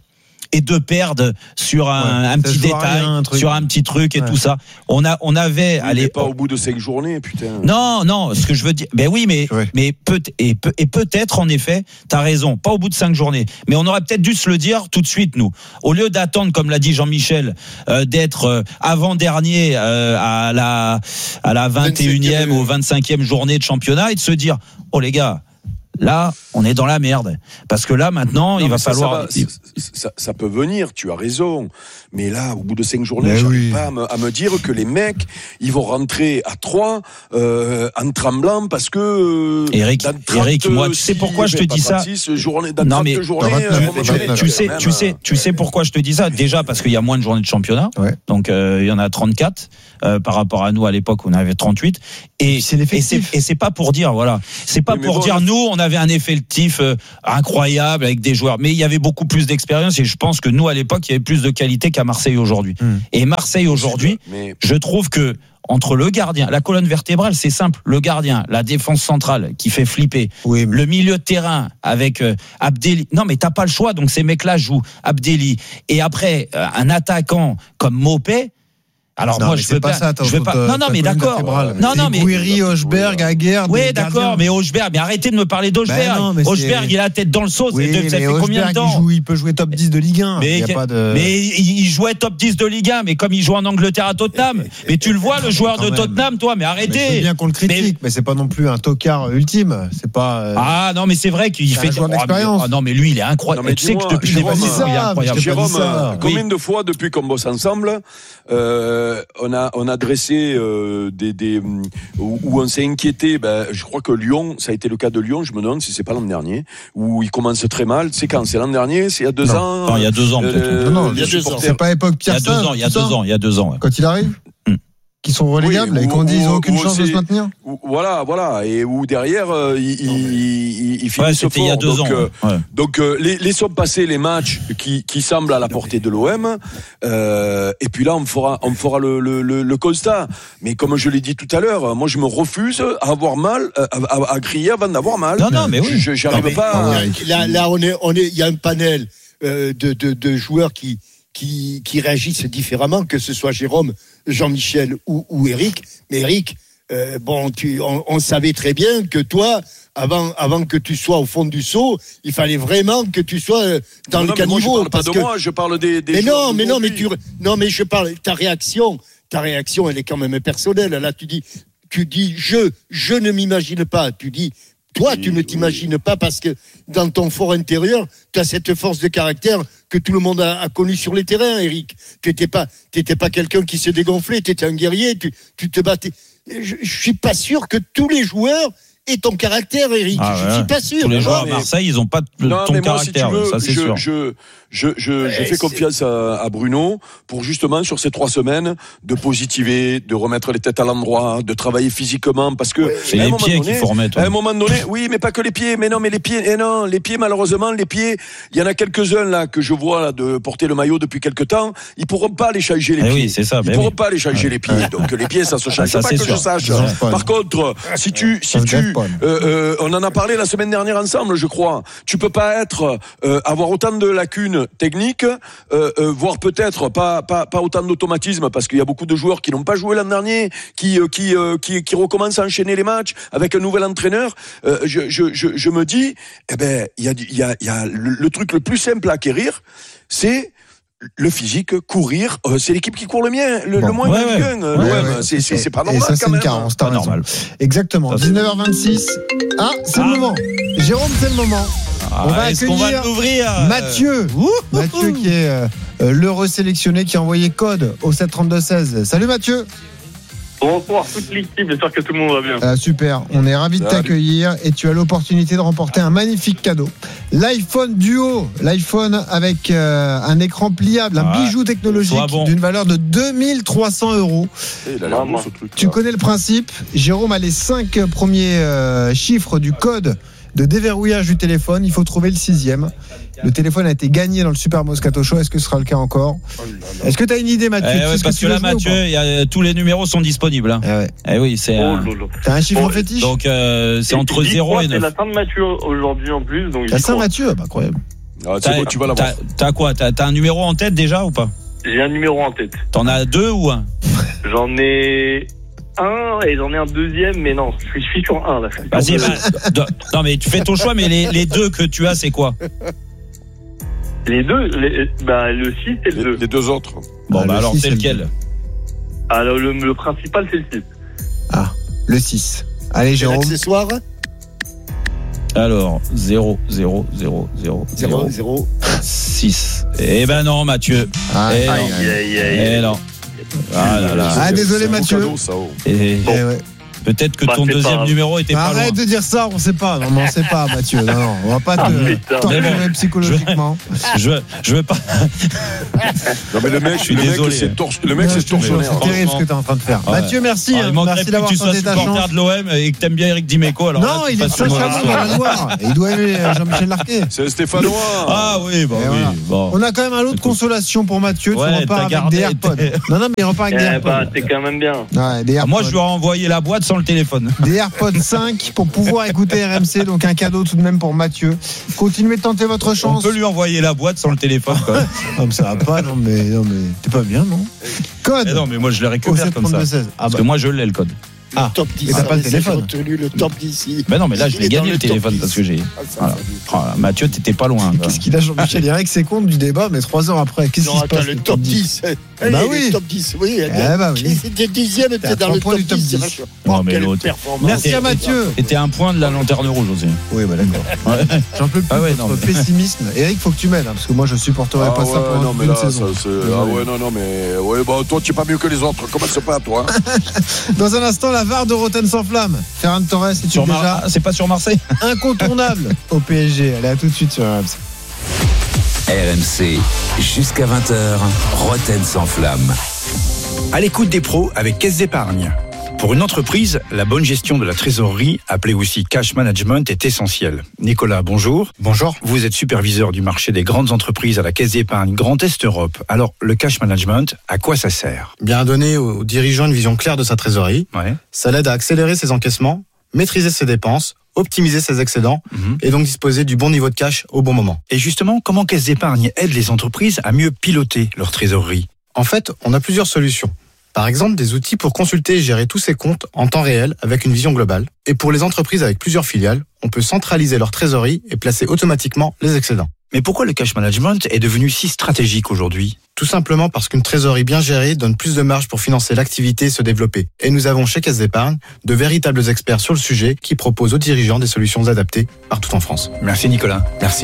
et de perdre sur un petit détail, sur un petit truc et tout ça. On avait allez pas au bout de 5 journées, putain. Non, ce que je veux dire, mais peut-être en effet, t'as raison, pas au bout de 5 journées, mais on aurait peut-être dû se le dire tout de suite, nous, au lieu d'attendre, comme l'a dit Jean-Michel, d'être avant-dernier à la 21e ou 25e journée de championnat et de se dire, oh les gars, là, on est dans la merde. Parce que là, maintenant, il va falloir... Ça peut venir, tu as raison. Mais là, au bout de 5 journées, j'arrive pas à me dire que les mecs, ils vont rentrer à 3 en tremblant parce que... Eric, moi, tu sais pourquoi je te dis ça? Non, mais tu sais pourquoi je te dis ça? Déjà, parce qu'il y a moins de journées de championnat. Ouais. Donc, il y en a 34 par rapport à nous à l'époque, on avait 38. Et c'est pas pour dire, voilà. C'est pas pour dire, nous, on avait un effectif incroyable avec des joueurs, mais il y avait beaucoup plus d'expérience et je pense que nous à l'époque il y avait plus de qualité qu'à Marseille aujourd'hui. Et Marseille aujourd'hui, je trouve que entre le gardien, la colonne vertébrale, c'est simple, le gardien, la défense centrale qui fait flipper, le milieu de terrain avec Abdelli. Non mais t'as pas le choix, donc ces mecs-là jouent Abdelli et après un attaquant comme Mopé. Alors non, moi je veux pas ça, non mais d'accord. Non mais Guiri, Hochberg, Aguerre. Oui, d'accord, mais Hochberg, mais arrêtez de me parler d'Hochberg. Hochberg, il a la tête dans le seau, ça fait combien de temps? Il peut jouer top 10 de Ligue 1. Mais il jouait top 10, de Ligue 1, mais comme il joue en Angleterre à Tottenham. Mais tu le vois le joueur de Tottenham, toi, mais arrêtez. Je veux bien qu'on le critique, mais c'est pas non plus un tocard ultime, c'est pas Ah non, mais c'est vrai qu'il fait joueur d'expérience. Ah non, mais lui il est incroyable. Tu sais que depuis il est incroyable. Jérôme, combien de fois depuis qu'on bosse ensemble on a dressé où on s'est inquiété. Je crois que Lyon, ça a été le cas de Lyon. Je me demande si c'est pas l'an dernier où il commence très mal. C'est quand? C'est l'an dernier? C'est il y a 2 ans? Non, il y a 2 ans peut-être. Non, il y a 2 ans. C'est pas époque Pierre. Il y a 2 ans. Quand il arrive. Qui sont relégables et qu'on dit ils n'ont aucune chance de se maintenir. Voilà, et où derrière il finissent c'était il y a 2 ans. Donc laissons passer les matchs qui semblent à la portée de l'OM. Et puis là on fera le constat. Mais comme je l'ai dit tout à l'heure, moi je me refuse à avoir mal, à crier avant d'avoir mal. Non, mais oui. J'arrive pas. Là il y a un panel de joueurs qui réagissent différemment, que ce soit Jérôme, Jean-Michel ou Eric. Mais Eric, on savait très bien que toi, avant que tu sois au fond du seau, il fallait vraiment que tu sois dans le caniveau. Je parle pas de moi, je parle des mais non, mais je parle. Ta réaction, elle est quand même personnelle. Là, tu dis, je ne m'imagine pas. Tu dis. Toi, tu ne t'imagines pas parce que dans ton fort intérieur, tu as cette force de caractère que tout le monde a connue sur les terrains, Eric. Tu n'étais pas quelqu'un qui se dégonflait, tu étais un guerrier, tu te battais. Je suis pas sûr que tous les joueurs aient ton caractère, Eric. Je suis pas sûr. Tous les joueurs à Marseille, ils n'ont pas ton caractère, ça c'est sûr. Je fais confiance à Bruno pour justement sur ces 3 semaines de positiver, de remettre les têtes à l'endroit, de travailler physiquement parce que c'est les pieds qu'il faut remettre. À un moment donné, oui, mais pas que les pieds. Mais les pieds malheureusement, il y en a quelques-uns là que je vois là, de porter le maillot depuis quelques temps, ils pourront pas aller changer les pieds. Oui, c'est ça. Ils pourront pas aller changer les pieds. Donc les pieds, ça se change pas que je sache. Par contre, si tu on en a parlé la semaine dernière ensemble, je crois. Tu peux pas avoir autant de lacunes technique, voire peut-être pas autant d'automatisme parce qu'il y a beaucoup de joueurs qui n'ont pas joué l'an dernier, qui recommencent à enchaîner les matchs avec un nouvel entraîneur. Je me dis, il y a le truc le plus simple à acquérir, c'est le physique, courir, c'est l'équipe qui court le moins bien. L'OM, c'est pas normal. Et ça, c'est une carence, pas normal. Exactement. 19h26. Ah, c'est le moment. Jérôme, c'est le moment. On va accueillir Mathieu qui est l'heureux sélectionné qui a envoyé code au 732-16. Salut Mathieu. Bonsoir toute l'équipe, j'espère que tout le monde va bien. Super, on est ravis de t'accueillir et tu as l'opportunité de remporter un magnifique cadeau. L'iPhone Duo, l'iPhone avec un écran pliable, un bijou technologique d'une valeur de 2300 €. Tu connais le principe, Jérôme a les 5 premiers chiffres du code de déverrouillage du téléphone, il faut trouver le 6e. Le téléphone a été gagné dans le Super Moscato Show. Est-ce que ce sera le cas encore? Est-ce que tu as une idée, Mathieu? Parce que là, Mathieu, tous les numéros sont disponibles. Hein. Oui, c'est. T'as un chiffre fétiche? Donc c'est entre 0 et 9. C'est la Saint-Mathieu aujourd'hui en plus. La Saint-Mathieu, incroyable. Tu vas l'avoir. T'as quoi? T'as un numéro en tête déjà ou pas? J'ai un numéro en tête. T'en as 2 ou 1? J'en ai un et j'en ai un deuxième, mais non, je suis sur un là. Vas-y, non mais tu fais ton choix, mais les 2 que tu as, c'est quoi? Les 2, le 6 et le 2. Les 2 autres. Bon, alors c'est lequel? Alors le principal, c'est le 6. Ah, le 6. Allez, Jérôme. L'accessoire. Alors, 0, 0, 0, 0, 0, 0, 6. Eh ben non, Mathieu. Eh non. Ah là là. Ah, désolé, Mathieu. Ouais. Peut-être que ton deuxième numéro était pas loin. Arrête de dire ça, on sait pas. Non, on sait pas, Mathieu. Non, on va pas te torturer psychologiquement. Je veux pas. Non, mais le mec, c'est tortionnaire. C'est terrible ce que t'es en train de faire. Mathieu, merci. Merci d'avoir tenté ta chance. Tu sois supporter de l'OM et que t'aimes bien Eric Dimeco. Alors non, il est très charmant dans la Loire. Il doit aimer Jean-Michel Larquet. C'est le Stéphanois. Ah oui, bon. On a quand même un lot de consolation pour Mathieu. Tu repars avec des AirPods. Non, mais il repart avec des AirPods. C'est quand même bien. Moi, je lui ai envoyé la boîte sans le téléphone. Des AirPods 5 pour pouvoir écouter RMC, donc un cadeau tout de même pour Mathieu. Continuez de tenter votre chance. On peut lui envoyer la boîte sans le téléphone. Non, mais ça va pas, non mais t'es pas bien, non? Code. Non, mais moi je le récupère comme ça. Parce que moi je l'ai le code. Le top 10. T'as pas le téléphone. Le top 10. Ben non, mais là je l'ai gagné le téléphone parce que j'ai. Voilà. Mathieu, t'étais pas loin. Qu'est-ce qu'il a, Jean-Michel? Il règle ses comptes du débat, mais 3 heures après. Qu'est-ce qui se passe? Le top 10. Bah oui. Le top 10. Oui. C'était dixième, t'es dans le top 10. Non, mais l'autre. Merci à Mathieu. C'était un point de la lanterne rouge aussi. Oui, bah d'accord. J'en peux plus de votre pessimisme. Eric, faut que tu m'aides, parce que moi je supporterai pas ça pendant une saison. Ah ouais, non, mais toi tu es pas mieux que les autres. Commence pas, toi. Dans un instant, la VAR de Rotten sans flamme. Ferran Torres, c'est pas sur Marseille. Incontournable au PSG. Allez, à tout de suite sur RMC. RMC, jusqu'à 20h, Rotten sans flamme. À l'écoute des pros avec Caisse d'Épargne. Pour une entreprise, la bonne gestion de la trésorerie, appelée aussi cash management, est essentielle. Nicolas, bonjour. Bonjour. Vous êtes superviseur du marché des grandes entreprises à la Caisse d'Épargne Grand Est Europe. Alors, le cash management, à quoi ça sert? Bien donner aux dirigeants une vision claire de sa trésorerie. Ouais. Ça l'aide à accélérer ses encaissements, maîtriser ses dépenses, optimiser ses excédents et donc disposer du bon niveau de cash au bon moment. Et justement, comment Caisse d'Épargne aide les entreprises à mieux piloter leur trésorerie? En fait, on a plusieurs solutions. Par exemple, des outils pour consulter et gérer tous ses comptes en temps réel avec une vision globale. Et pour les entreprises avec plusieurs filiales, on peut centraliser leur trésorerie et placer automatiquement les excédents. Mais pourquoi le cash management est devenu si stratégique aujourd'hui? Tout simplement parce qu'une trésorerie bien gérée donne plus de marge pour financer l'activité et se développer. Et nous avons chez Caisse d'Épargne de véritables experts sur le sujet qui proposent aux dirigeants des solutions adaptées partout en France. Merci Nicolas. Merci.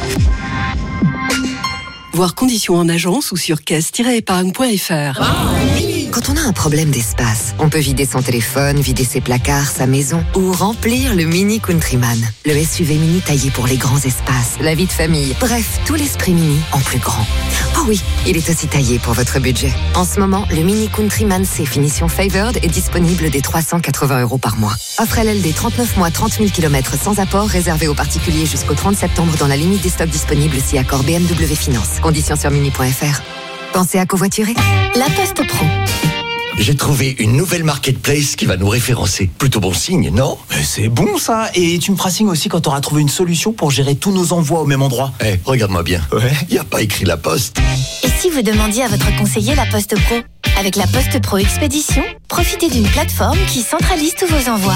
Voir conditions en agence ou sur caisse-épargne.fr. Quand on a un problème d'espace, on peut vider son téléphone, vider ses placards, sa maison ou remplir le Mini Countryman. Le SUV mini taillé pour les grands espaces, la vie de famille, bref, tout l'esprit mini en plus grand. Oh oui, il est aussi taillé pour votre budget. En ce moment, le Mini Countryman C finition Favored est disponible dès 380 € par mois. Offre LLD 39 mois, 30 000 km sans apport, réservé aux particuliers jusqu'au 30 septembre dans la limite des stocks disponibles si accord BMW Finance. Conditions sur mini.fr. Pensez à covoiturer. La Poste Pro. J'ai trouvé une nouvelle marketplace qui va nous référencer. Plutôt bon signe, non? C'est bon ça. Et tu me feras signe aussi quand tu auras trouvé une solution pour gérer tous nos envois au même endroit. Regarde-moi bien. Ouais. Y a pas écrit La Poste. Et si vous demandiez à votre conseiller La Poste Pro? Avec la Poste Pro Expédition, profitez d'une plateforme qui centralise tous vos envois.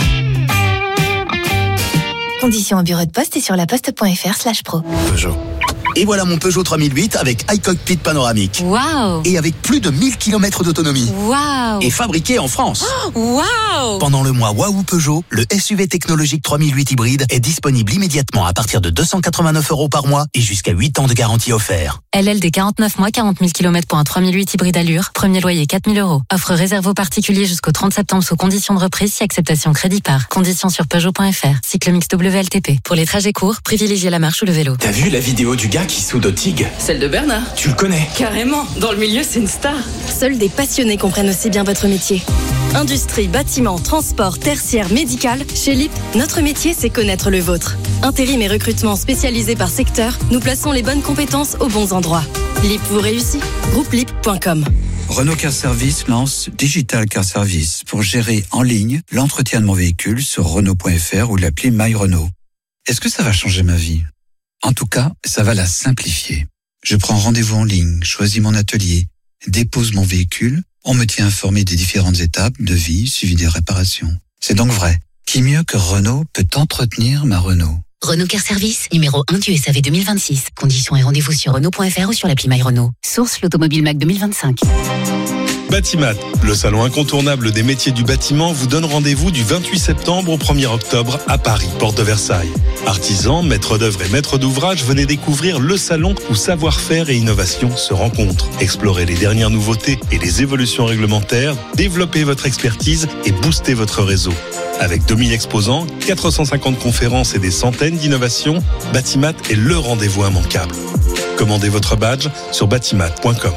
Conditions au bureau de poste et sur laposte.fr/pro. Peugeot. Et voilà mon Peugeot 3008 avec iCockpit panoramique. Waouh! Et avec plus de 1000 km d'autonomie. Waouh! Et fabriqué en France. Waouh! Pendant le mois Waouh Peugeot, le SUV technologique 3008 hybride est disponible immédiatement à partir de 289 € par mois et jusqu'à 8 ans de garantie offert. LLD 49 mois, 40 000 km pour un 3008 hybride allure. Premier loyer 4 000 €. Offre réservée aux particuliers jusqu'au 30 septembre sous conditions de reprise si acceptation crédit par. Conditions sur Peugeot.fr. Cycle mix WLTP. Pour les trajets courts, privilégiez la marche ou le vélo. T'as vu la vidéo du gars qui soude au TIG? Celle de Bernard. Tu le connais? Carrément. Dans le milieu, c'est une star. Seuls des passionnés comprennent aussi bien votre métier. Industrie, bâtiment, transport, tertiaire, médical. Chez LIP, notre métier, c'est connaître le vôtre. Intérim et recrutement spécialisés par secteur, nous plaçons les bonnes compétences aux bons endroits. LIP vous réussit. Groupe-LIP.com. Renault Car Service lance Digital Car Service pour gérer en ligne l'entretien de mon véhicule sur Renault.fr ou l'appli My Renault. Est-ce que ça va changer ma vie? En tout cas, ça va la simplifier. Je prends rendez-vous en ligne, choisis mon atelier, dépose mon véhicule, on me tient informé des différentes étapes, devis, suivi des réparations. C'est donc vrai. Qui mieux que Renault peut entretenir ma Renault? Renault Car Service, numéro 1 du SAV 2026. Conditions et rendez-vous sur Renault.fr ou sur l'appli My Renault. Source l'Automobile Mac 2025. Batimat, le salon incontournable des métiers du bâtiment, vous donne rendez-vous du 28 septembre au 1er octobre à Paris, porte de Versailles. Artisans, maîtres d'œuvre et maîtres d'ouvrage, venez découvrir le salon où savoir-faire et innovation se rencontrent. Explorez les dernières nouveautés et les évolutions réglementaires, développez votre expertise et boostez votre réseau. Avec 2000 exposants, 450 conférences et des centaines d'innovations, Batimat est le rendez-vous immanquable. Commandez votre badge sur batimat.com.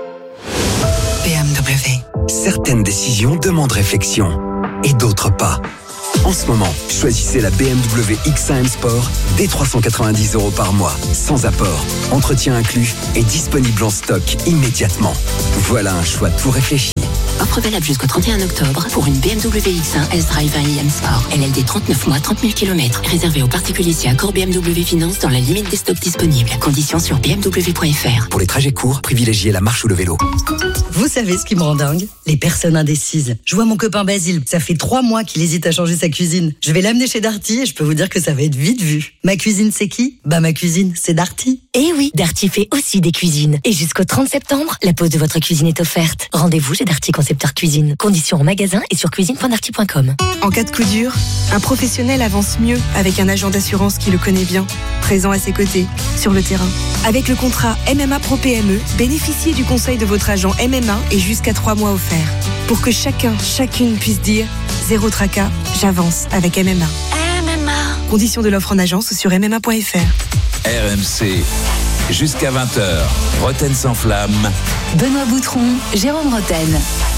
BMW. Certaines décisions demandent réflexion et d'autres pas. En ce moment, choisissez la BMW X1 M Sport dès 390 € par mois, sans apport, entretien inclus et disponible en stock immédiatement. Voilà un choix tout réfléchi. Offre valable jusqu'au 31 octobre pour une BMW X1 S-Drive 1 IM Sport. LLD 39 mois, 30 000 km. Réservé aux particuliers si accord BMW Finance dans la limite des stocks disponibles. Conditions sur bmw.fr. Pour les trajets courts, privilégiez la marche ou le vélo. Vous savez ce qui me rend dingue? Les personnes indécises. Je vois mon copain Basile, ça fait 3 mois qu'il hésite à changer sa cuisine. Je vais l'amener chez Darty et je peux vous dire que ça va être vite vu. Ma cuisine, c'est qui? Bah ma cuisine, c'est Darty. Eh oui, Darty fait aussi des cuisines. Et jusqu'au 30 septembre, la pose de votre cuisine est offerte. Rendez-vous chez Darty Concepteur Cuisine. Conditions en magasin et sur cuisine.darty.com. En cas de coup dur, un professionnel avance mieux avec un agent d'assurance qui le connaît bien, présent à ses côtés, sur le terrain. Avec le contrat MMA Pro PME, bénéficiez du conseil de votre agent MMA et jusqu'à 3 mois offerts. Pour que chacune puisse dire « Zéro tracas, j'avance avec MMA ». Conditions de l'offre en agence sur MMA.fr. RMC, jusqu'à 20h, Roten sans flamme. Benoît Boutron, Jérôme Roten.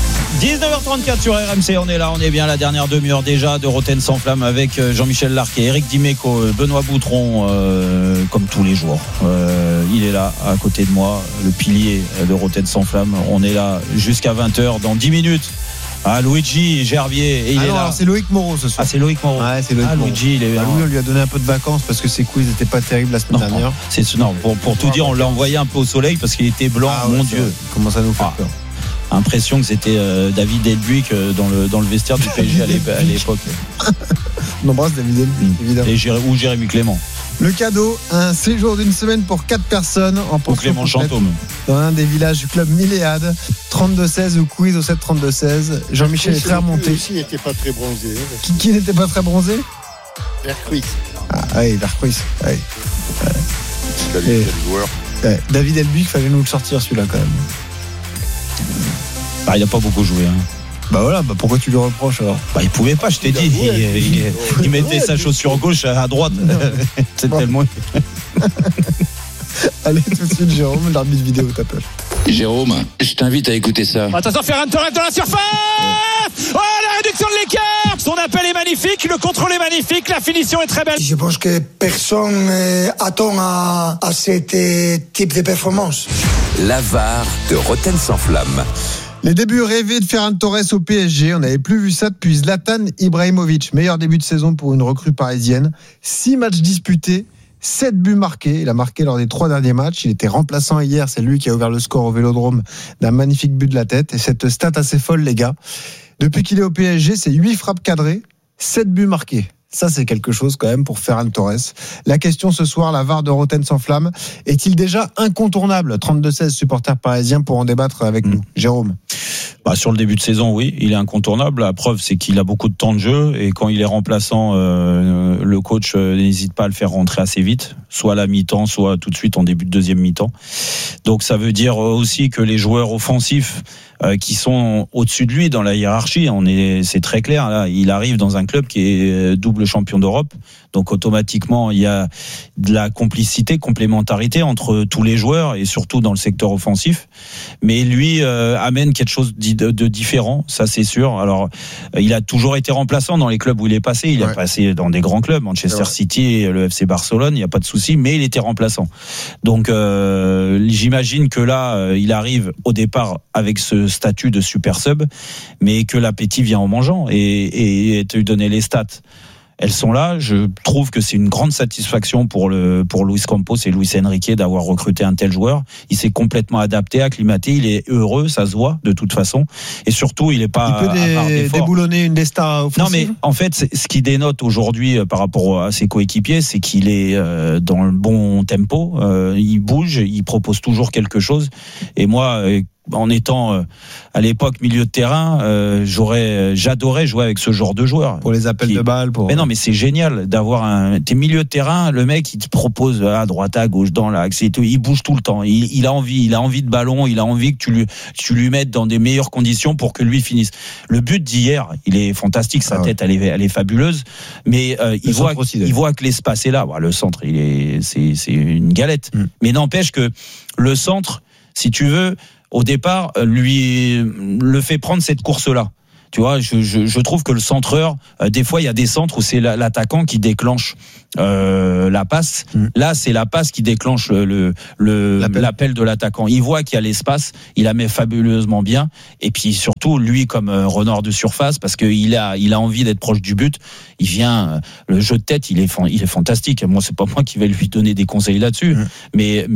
19h34 sur RMC, on est là, on est bien, la dernière demi-heure déjà de Roten sans flamme avec Jean-Michel Larquet, Eric Dimeco, Benoît Boutron, comme tous les jours. Il est là à côté de moi, le pilier de Roten sans flamme. On est là jusqu'à 20h dans 10 minutes. Ah, Luigi Gervier, et il est là. C'est Loïc Moreau ce soir. Ah, c'est Loïc Moreau. Ouais, c'est Loïc Moreau. Luigi, il est là. Lui, on lui a donné un peu de vacances parce que ses quiz n'étaient pas terribles la semaine dernière. Pour tout dire, on l'a envoyé un peu au soleil parce qu'il était blanc, mon Dieu. Il commence à nous faire peur. Impression que c'était David Elbuik dans le vestiaire du PSG à l'époque. On embrasse David Elbuik, évidemment. Ou Jérémy Clément. Le cadeau, un séjour d'une semaine pour 4 personnes en pension Clément Chantôme dans un des villages du club Milléade. 32-16 ou quiz au 7-32-16. Jean-Michel est très remonté. Lui aussi n'était pas très bronzé. Qui n'était pas très bronzé? Vercruis. Ah oui, Vercruis. David Elbuik, fallait nous le sortir celui-là quand même. Il n'a pas beaucoup joué. Bah voilà, pourquoi tu lui reproches alors? Il pouvait pas, je t'ai dit. Il mettait sa chaussure gauche à droite. C'est tellement. Allez, tout de suite, Jérôme, l'arbitre vidéo t'appelle. Jérôme, je t'invite à écouter ça. Attention, Ferran Torres dans la surface. Oh, la réduction de l'écart. Son appel est magnifique, le contrôle est magnifique, la finition est très belle. Je pense que personne attend à ce type de performance. La VAR de Roten sans flamme. Les débuts rêvés de Ferran Torres au PSG, on n'avait plus vu ça depuis Zlatan Ibrahimovic. Meilleur début de saison pour une recrue parisienne. 6 matchs disputés, 7 buts marqués. Il a marqué lors des 3 derniers matchs. Il était remplaçant hier, c'est lui qui a ouvert le score au Vélodrome d'un magnifique but de la tête. Et cette stat assez folle, les gars. Depuis qu'il est au PSG, c'est 8 frappes cadrées, 7 buts marqués. Ça, c'est quelque chose quand même pour Ferran Torres. La question ce soir, la VAR de Roten sans flamme, est-il déjà incontournable? 32-16 supporters parisiens pour en débattre avec nous. Jérôme. Sur le début de saison, oui, il est incontournable. La preuve, c'est qu'il a beaucoup de temps de jeu et quand il est remplaçant, le coach n'hésite pas à le faire rentrer assez vite, soit à la mi-temps, soit tout de suite en début de deuxième mi-temps. Donc ça veut dire aussi que les joueurs offensifs qui sont au-dessus de lui dans la hiérarchie, c'est très clair. Là, il arrive dans un club qui est double champion d'Europe, donc automatiquement il y a de la complémentarité entre tous les joueurs et surtout dans le secteur offensif. Mais lui amène quelque chose de différent, ça c'est sûr. Alors il a toujours été remplaçant dans les clubs où il est passé. Il est passé dans des grands clubs, Manchester City et le FC Barcelone, il n'y a pas de souci, mais il était remplaçant. Donc j'imagine que là il arrive au départ avec ce statut de super sub, mais que l'appétit vient en mangeant. Et tu donnais les stats. elles sont là. Je trouve que c'est une grande satisfaction pour Luis Campos et Luis Enrique d'avoir recruté un tel joueur. Il s'est complètement adapté, acclimaté. Il est heureux, ça se voit de toute façon. Et surtout, il est pas. Il peut déboulonner une des stars offensives. Non, mais en fait, ce qui dénote aujourd'hui par rapport à ses coéquipiers, c'est qu'il est dans le bon tempo. Il bouge, il propose toujours quelque chose. Et moi, en étant à l'époque milieu de terrain, j'adorais jouer avec ce genre de joueur. Pour les appels de balles. Mais non, mais c'est génial d'avoir t'es milieu de terrain, le mec il te propose à droite, à gauche, dans l'axe et tout, il bouge tout le temps. Il a envie de ballon, il a envie que tu lui mettes dans des meilleures conditions pour que lui finisse. Le but d'hier, il est fantastique, sa tête elle est fabuleuse, mais il voit que l'espace est là. Le centre, c'est une galette. Mais n'empêche que le centre, si tu veux, au départ, lui le fait prendre cette course-là. Tu vois, je trouve que le centreur, des fois, il y a des centres où c'est l'attaquant qui déclenche la passe. Là, c'est la passe qui déclenche l'appel de l'attaquant. Il voit qu'il y a l'espace, il la met fabuleusement bien. Et puis surtout, lui, comme renard de surface, parce qu'il a envie d'être proche du but, il vient. Le jeu de tête, il est fantastique. Moi, c'est pas moi qui vais lui donner des conseils là-dessus, mais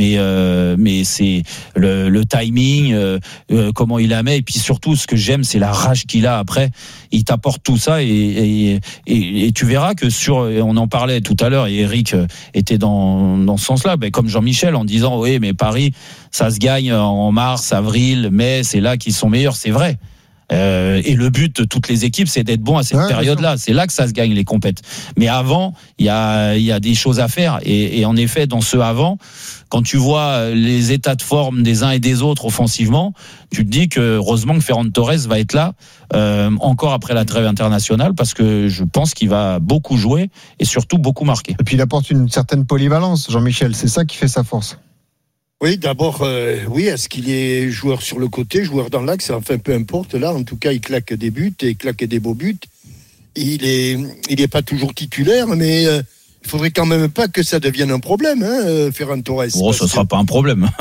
c'est le timing, comment il la met. Et puis surtout, ce que j'aime, c'est la rage qu'il a. Après, il t'apporte tout ça et tu verras que on en parlait tout à l'heure et Eric était dans ce sens-là, comme Jean-Michel en disant oui, mais Paris, ça se gagne en mars, avril, mai, c'est là qu'ils sont meilleurs, c'est vrai. Et le but de toutes les équipes, c'est d'être bon à cette période-là. C'est là que ça se gagne les compètes. Mais avant, il y a des choses à faire. Et en effet, dans ce avant, quand tu vois les états de forme des uns et des autres offensivement, tu te dis que heureusement que Ferran Torres va être là encore après la trêve internationale, parce que je pense qu'il va beaucoup jouer et surtout beaucoup marquer. Et puis il apporte une certaine polyvalence, Jean-Michel. C'est ça qui fait sa force. Oui, d'abord, est-ce qu'il est joueur sur le côté, joueur dans l'axe, enfin peu importe, là, en tout cas, il claque des buts, et il claque des beaux buts. Il est pas toujours titulaire, mais il faudrait quand même pas que ça devienne un problème, Ferran Torres. Bon, ce sera pas un problème.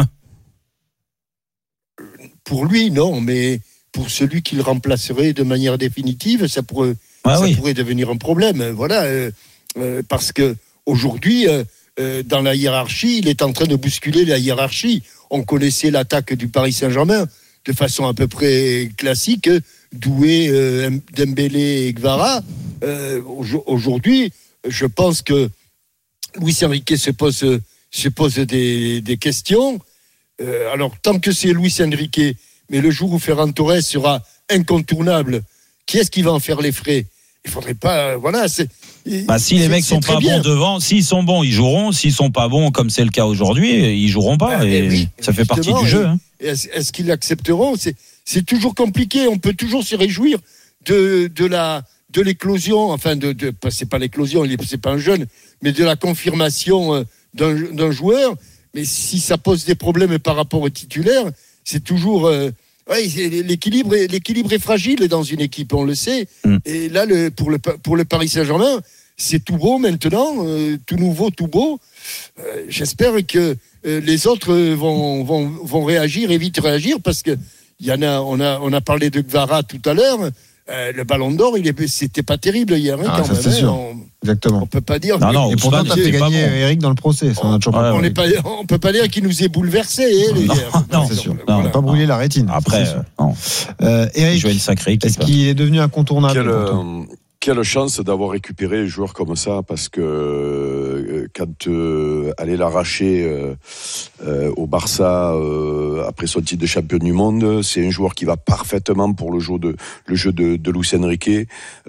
Pour lui, non, mais pour celui qui le remplacerait de manière définitive, ça pourrait devenir un problème. Voilà, parce que aujourd'hui, dans la hiérarchie, il est en train de bousculer la hiérarchie. On connaissait l'attaque du Paris Saint-Germain de façon à peu près classique. Doué, Dembélé et Gvara. Aujourd'hui, je pense que Luis Enrique se pose des questions. Alors, tant que c'est Luis Enrique, mais le jour où Ferran Torres sera incontournable, qui est-ce qui va en faire les frais ? Il faudrait pas, si les mecs sont pas bons devant, s'ils sont bons, ils joueront. S'ils sont pas bons, comme c'est le cas aujourd'hui, ils joueront pas. Ça fait partie du jeu. Est-ce qu'ils l'accepteront ? C'est toujours compliqué. On peut toujours se réjouir de l'éclosion. Enfin, c'est pas l'éclosion. C'est pas un jeune, mais de la confirmation d'un joueur. Mais si ça pose des problèmes par rapport au titulaire, c'est toujours. L'équilibre est fragile dans une équipe, on le sait. Et là, pour le Paris Saint-Germain, c'est tout beau maintenant, tout nouveau, tout beau. J'espère que les autres vont réagir et vite réagir, parce que on a parlé de Gvara tout à l'heure. Le Ballon d'Or, c'était pas terrible hier, quand même. C'est sûr. Exactement. On peut pas dire. Et pourtant, t'as fait gagner Eric dans le procès. On peut pas dire qu'il nous est bouleversé. Non, c'est sûr. On n'a pas brûlé la rétine. Après, Eric, une sacrée équipe. Est-ce qu'il est devenu incontournable? Quelle chance d'avoir récupéré un joueur comme ça, parce que quand aller l'arracher au Barça après son titre de champion du monde, c'est un joueur qui va parfaitement pour le jeu de Luis Enrique,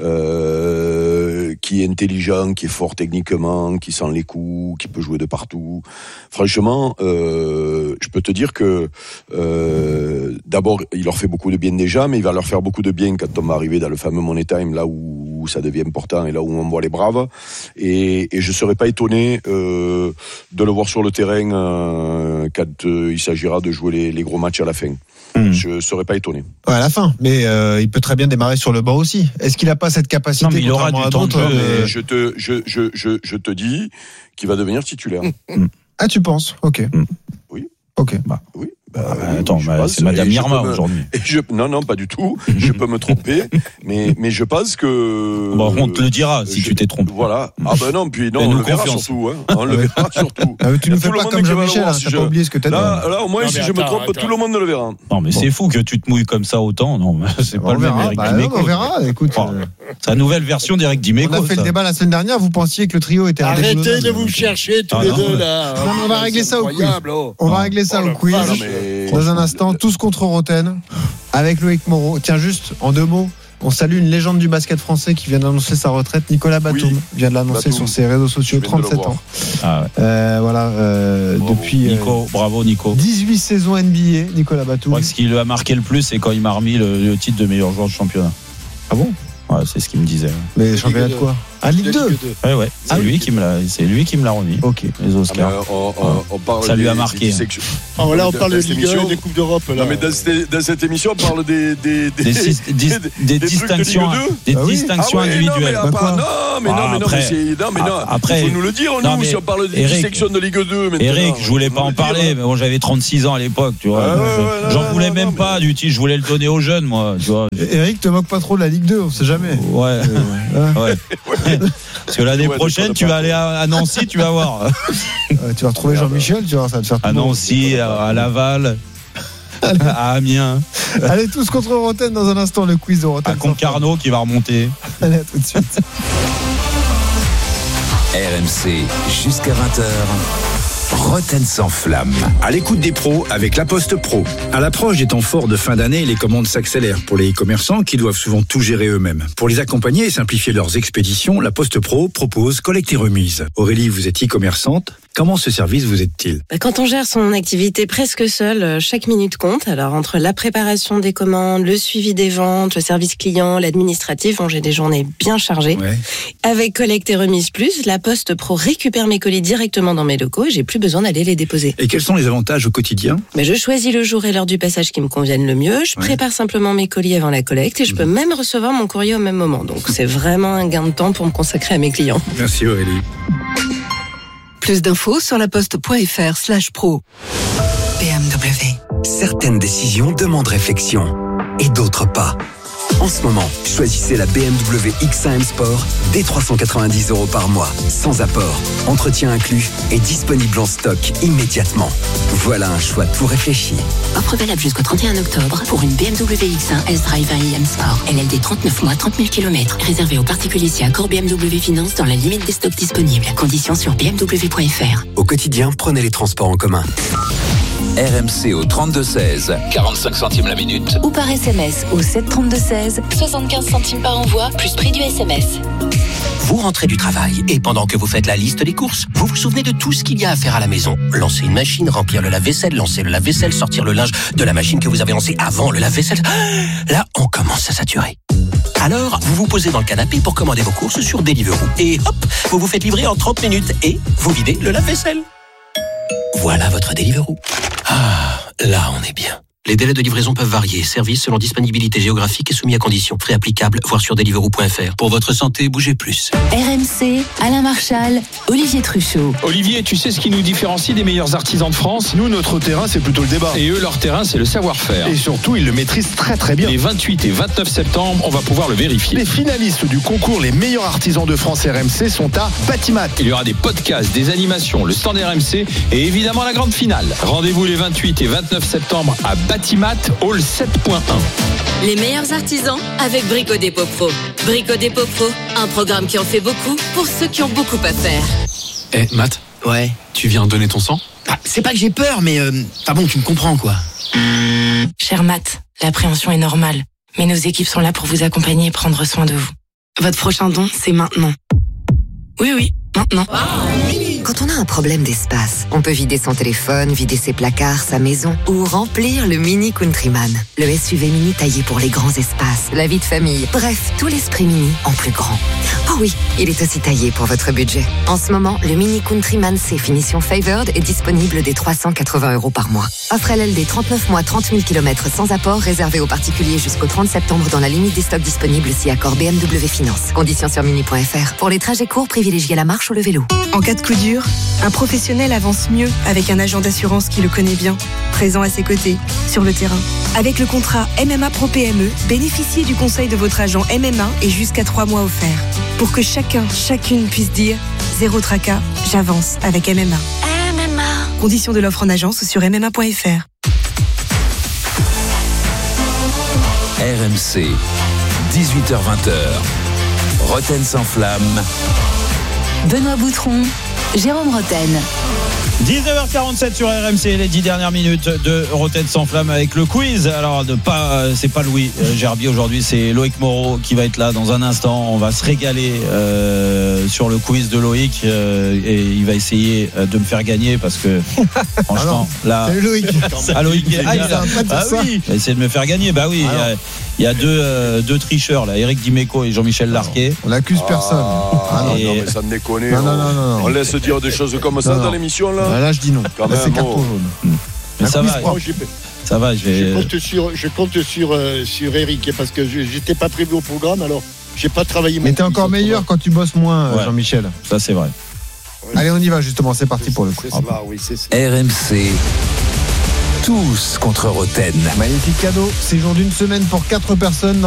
qui est intelligent, qui est fort techniquement, qui sent les coups, qui peut jouer de partout. Franchement, je peux te dire que d'abord il leur fait beaucoup de bien déjà, mais il va leur faire beaucoup de bien quand on va arriver dans le fameux Money Time, là où ça devient important et là où on voit les braves, et je serais pas étonné de le voir sur le terrain quand il s'agira de jouer les gros matchs à la fin. Je serais pas étonné. Ouais, à la fin, mais il peut très bien démarrer sur le banc aussi. Est-ce qu'il a pas cette capacité? Non, mais il aura du temps de jeu. Je te dis qu'il va devenir titulaire. Ah, tu penses? Ok. Oui. Ok. Oui. Attends, c'est Madame Irma aujourd'hui. Non, pas du tout. Je peux me tromper, mais je pense que. Bon, on te le dira si tu t'es trompé. Voilà. Ah ben non, puis non, on le verra surtout. On le verra surtout. Tu nous fais pas comme Jean-Michel, t'as pas oublié ce que t'as dit. Là, au moins, si je me trompe, tout le monde le verra. Non, mais c'est fou que tu te mouilles comme ça autant. Non, c'est pas le même Eric Dimeco. On verra. Écoute, c'est la nouvelle version d'Eric Dimeco. On a fait le débat la semaine dernière. Vous pensiez que le trio était Arrêtez de vous chercher tous les deux là. On va régler ça au quiz. On va régler ça au quiz. Dans un instant, tous contre Roten avec Loïc Moreau. Tiens, juste en 2 mots, on salue une légende du basket français qui vient d'annoncer sa retraite. Nicolas Batum vient de l'annoncer sur ses réseaux sociaux. 37 ans. Depuis Nico, bravo Nico. 18 saisons NBA, Nicolas Batum. Ce qui lui a marqué le plus, c'est quand il m'a remis le titre de meilleur joueur du championnat. Ah bon? Ouais, c'est ce qu'il me disait. Mais championnat de quoi? Ah, Ligue 2. Ouais. C'est lui qui me l'a remis. Ok. Les Oscars. Ça lui a marqué. Là, on parle de Ligue 1 des Coupes d'Europe. Non, mais dans cette émission, on parle des distinctions individuelles. Après, il faut nous le dire, nous, si on parle des sections de Ligue 2. Eric, je voulais pas en parler, mais bon, j'avais 36 ans à l'époque, tu vois. J'en voulais même pas du titre, je voulais le donner aux jeunes, moi, tu vois. Eric, te moque pas trop de la Ligue 2, on sait jamais. Ouais. Parce que l'année prochaine, tu vas aller à Nancy, tu vas voir. Tu vas retrouver Jean-Michel, tu vois, ça va te faire à Nancy, à Laval, à Amiens. Allez, tous contre Roten dans un instant, le quiz de Roten. À Concarneau qui va remonter. Allez, à tout de suite. RMC, jusqu'à 20h. Roten sans flamme. À l'écoute des pros avec La Poste Pro. À l'approche des temps forts de fin d'année, les commandes s'accélèrent pour les e-commerçants qui doivent souvent tout gérer eux-mêmes. Pour les accompagner et simplifier leurs expéditions, La Poste Pro propose collecte et remise. Aurélie, vous êtes e-commerçante. Comment ce service vous aide-t-il ? Quand on gère son activité presque seul, chaque minute compte. Alors entre la préparation des commandes, le suivi des ventes, le service client, l'administratif, j'ai des journées bien chargées. Ouais. Avec Collecte et Remise Plus, La Poste Pro récupère mes colis directement dans mes locaux et j'ai plus besoin d'aller les déposer. Et quels sont les avantages au quotidien ? Je choisis le jour et l'heure du passage qui me conviennent le mieux. Je prépare simplement mes colis avant la collecte et je peux même recevoir mon courrier au même moment. Donc c'est vraiment un gain de temps pour me consacrer à mes clients. Merci Aurélie. Plus d'infos sur laposte.fr/pro. BMW. Certaines décisions demandent réflexion et d'autres pas. En ce moment, choisissez la BMW X1 M Sport dès 390 € par mois, sans apport, entretien inclus et disponible en stock immédiatement. Voilà un choix tout réfléchi. Offre valable jusqu'au 31 octobre pour une BMW X1 S-Drive 1 M Sport. LLD 39 mois, 30 000 km. Réservé aux particuliers si accord BMW Finance dans la limite des stocks disponibles. Conditions sur bmw.fr. Au quotidien, prenez les transports en commun. RMC au 32-16, 45 centimes la minute. Ou par SMS au 732-16, 75 centimes par envoi, plus prix du SMS. Vous rentrez du travail et pendant que vous faites la liste des courses, vous vous souvenez de tout ce qu'il y a à faire à la maison. Lancer une machine, remplir le lave-vaisselle, lancer le lave-vaisselle, sortir le linge de la machine que vous avez lancée avant le lave-vaisselle. Là, on commence à saturer. Alors, vous vous posez dans le canapé pour commander vos courses sur Deliveroo. Et hop, vous vous faites livrer en 30 minutes et vous videz le lave-vaisselle. Voilà votre Deliveroo. Ah, là on est bien. Les délais de livraison peuvent varier. Service selon disponibilité géographique et soumis à conditions. Frais applicables, voir sur deliveroo.fr. Pour votre santé, bougez plus. RMC, Alain Marchal, Olivier Truchot. Olivier, tu sais ce qui nous différencie des meilleurs artisans de France ? Nous, notre terrain, c'est plutôt le débat. Et eux, leur terrain, c'est le savoir-faire. Et surtout, ils le maîtrisent très très bien. Les 28 et 29 septembre, on va pouvoir le vérifier. Les finalistes du concours Les meilleurs artisans de France RMC sont à Batimat. Il y aura des podcasts, des animations, le stand RMC et évidemment la grande finale. Rendez-vous les 28 et 29 septembre à Batimat, Hall 7.1. Les meilleurs artisans avec Brico Dépôt Pro. Brico Dépôt Pro, un programme qui en fait beaucoup pour ceux qui ont beaucoup à faire. Matt ? Ouais. Tu viens donner ton sang ? C'est pas que j'ai peur, mais bon, tu me comprends quoi. Cher Matt, l'appréhension est normale, mais nos équipes sont là pour vous accompagner et prendre soin de vous. Votre prochain don, c'est maintenant. Oui, maintenant. Quand on a un problème d'espace, on peut vider son téléphone, vider ses placards, sa maison ou remplir le Mini Countryman. Le SUV Mini taillé pour les grands espaces, la vie de famille, bref, tout l'esprit Mini en plus grand. Oh oui, il est aussi taillé pour votre budget. En ce moment, le Mini Countryman C finition Favored est disponible dès 380 € par mois. Offre LLD 39 mois, 30 000 km sans apport, réservé aux particuliers jusqu'au 30 septembre dans la limite des stocks disponibles si accord BMW Finance. Conditions sur mini.fr. Pour les trajets courts, privilégiez la marche ou le vélo. En cas de coup dur, sûr, un professionnel avance mieux avec un agent d'assurance qui le connaît bien, présent à ses côtés, sur le terrain. Avec le contrat MMA Pro PME, bénéficiez du conseil de votre agent MMA et jusqu'à 3 mois offerts. Pour que chacune puisse dire « Zéro tracas, j'avance avec MMA ». Conditions de l'offre en agence sur mma.fr. RMC, 18h-20h. Roten sans flamme. Benoît Boutron, Jérôme Roten. 19h47 sur RMC, les 10 dernières minutes de Roten sans flamme avec le quiz. Alors, c'est pas Louis Gerbier aujourd'hui, c'est Loïc Moreau qui va être là dans un instant. On va se régaler sur le quiz de Loïc et il va essayer de me faire gagner parce que franchement, là. Salut Loïc. Loïc, il va essayer de me faire gagner. Bah oui, il y a deux tricheurs là, Eric Dimeco et Jean-Michel Larquet. On n'accuse personne. Non, mais ça me déconne. Non. On laisse dire des choses comme ça dans l'émission là. Là, je dis non. Quand là, même, c'est carton jaune. Mais ça va. Ça va, Je compte sur Eric parce que j'étais pas prévu au programme, alors j'ai pas travaillé. Mais t'es encore meilleur quand tu bosses moins, Jean-Michel. Ça, c'est vrai. Allez, on y va justement. C'est parti pour le coup. C'est ça. RMC. Tous contre Roten. Magnifique cadeau. Séjour d'une semaine pour 4 personnes.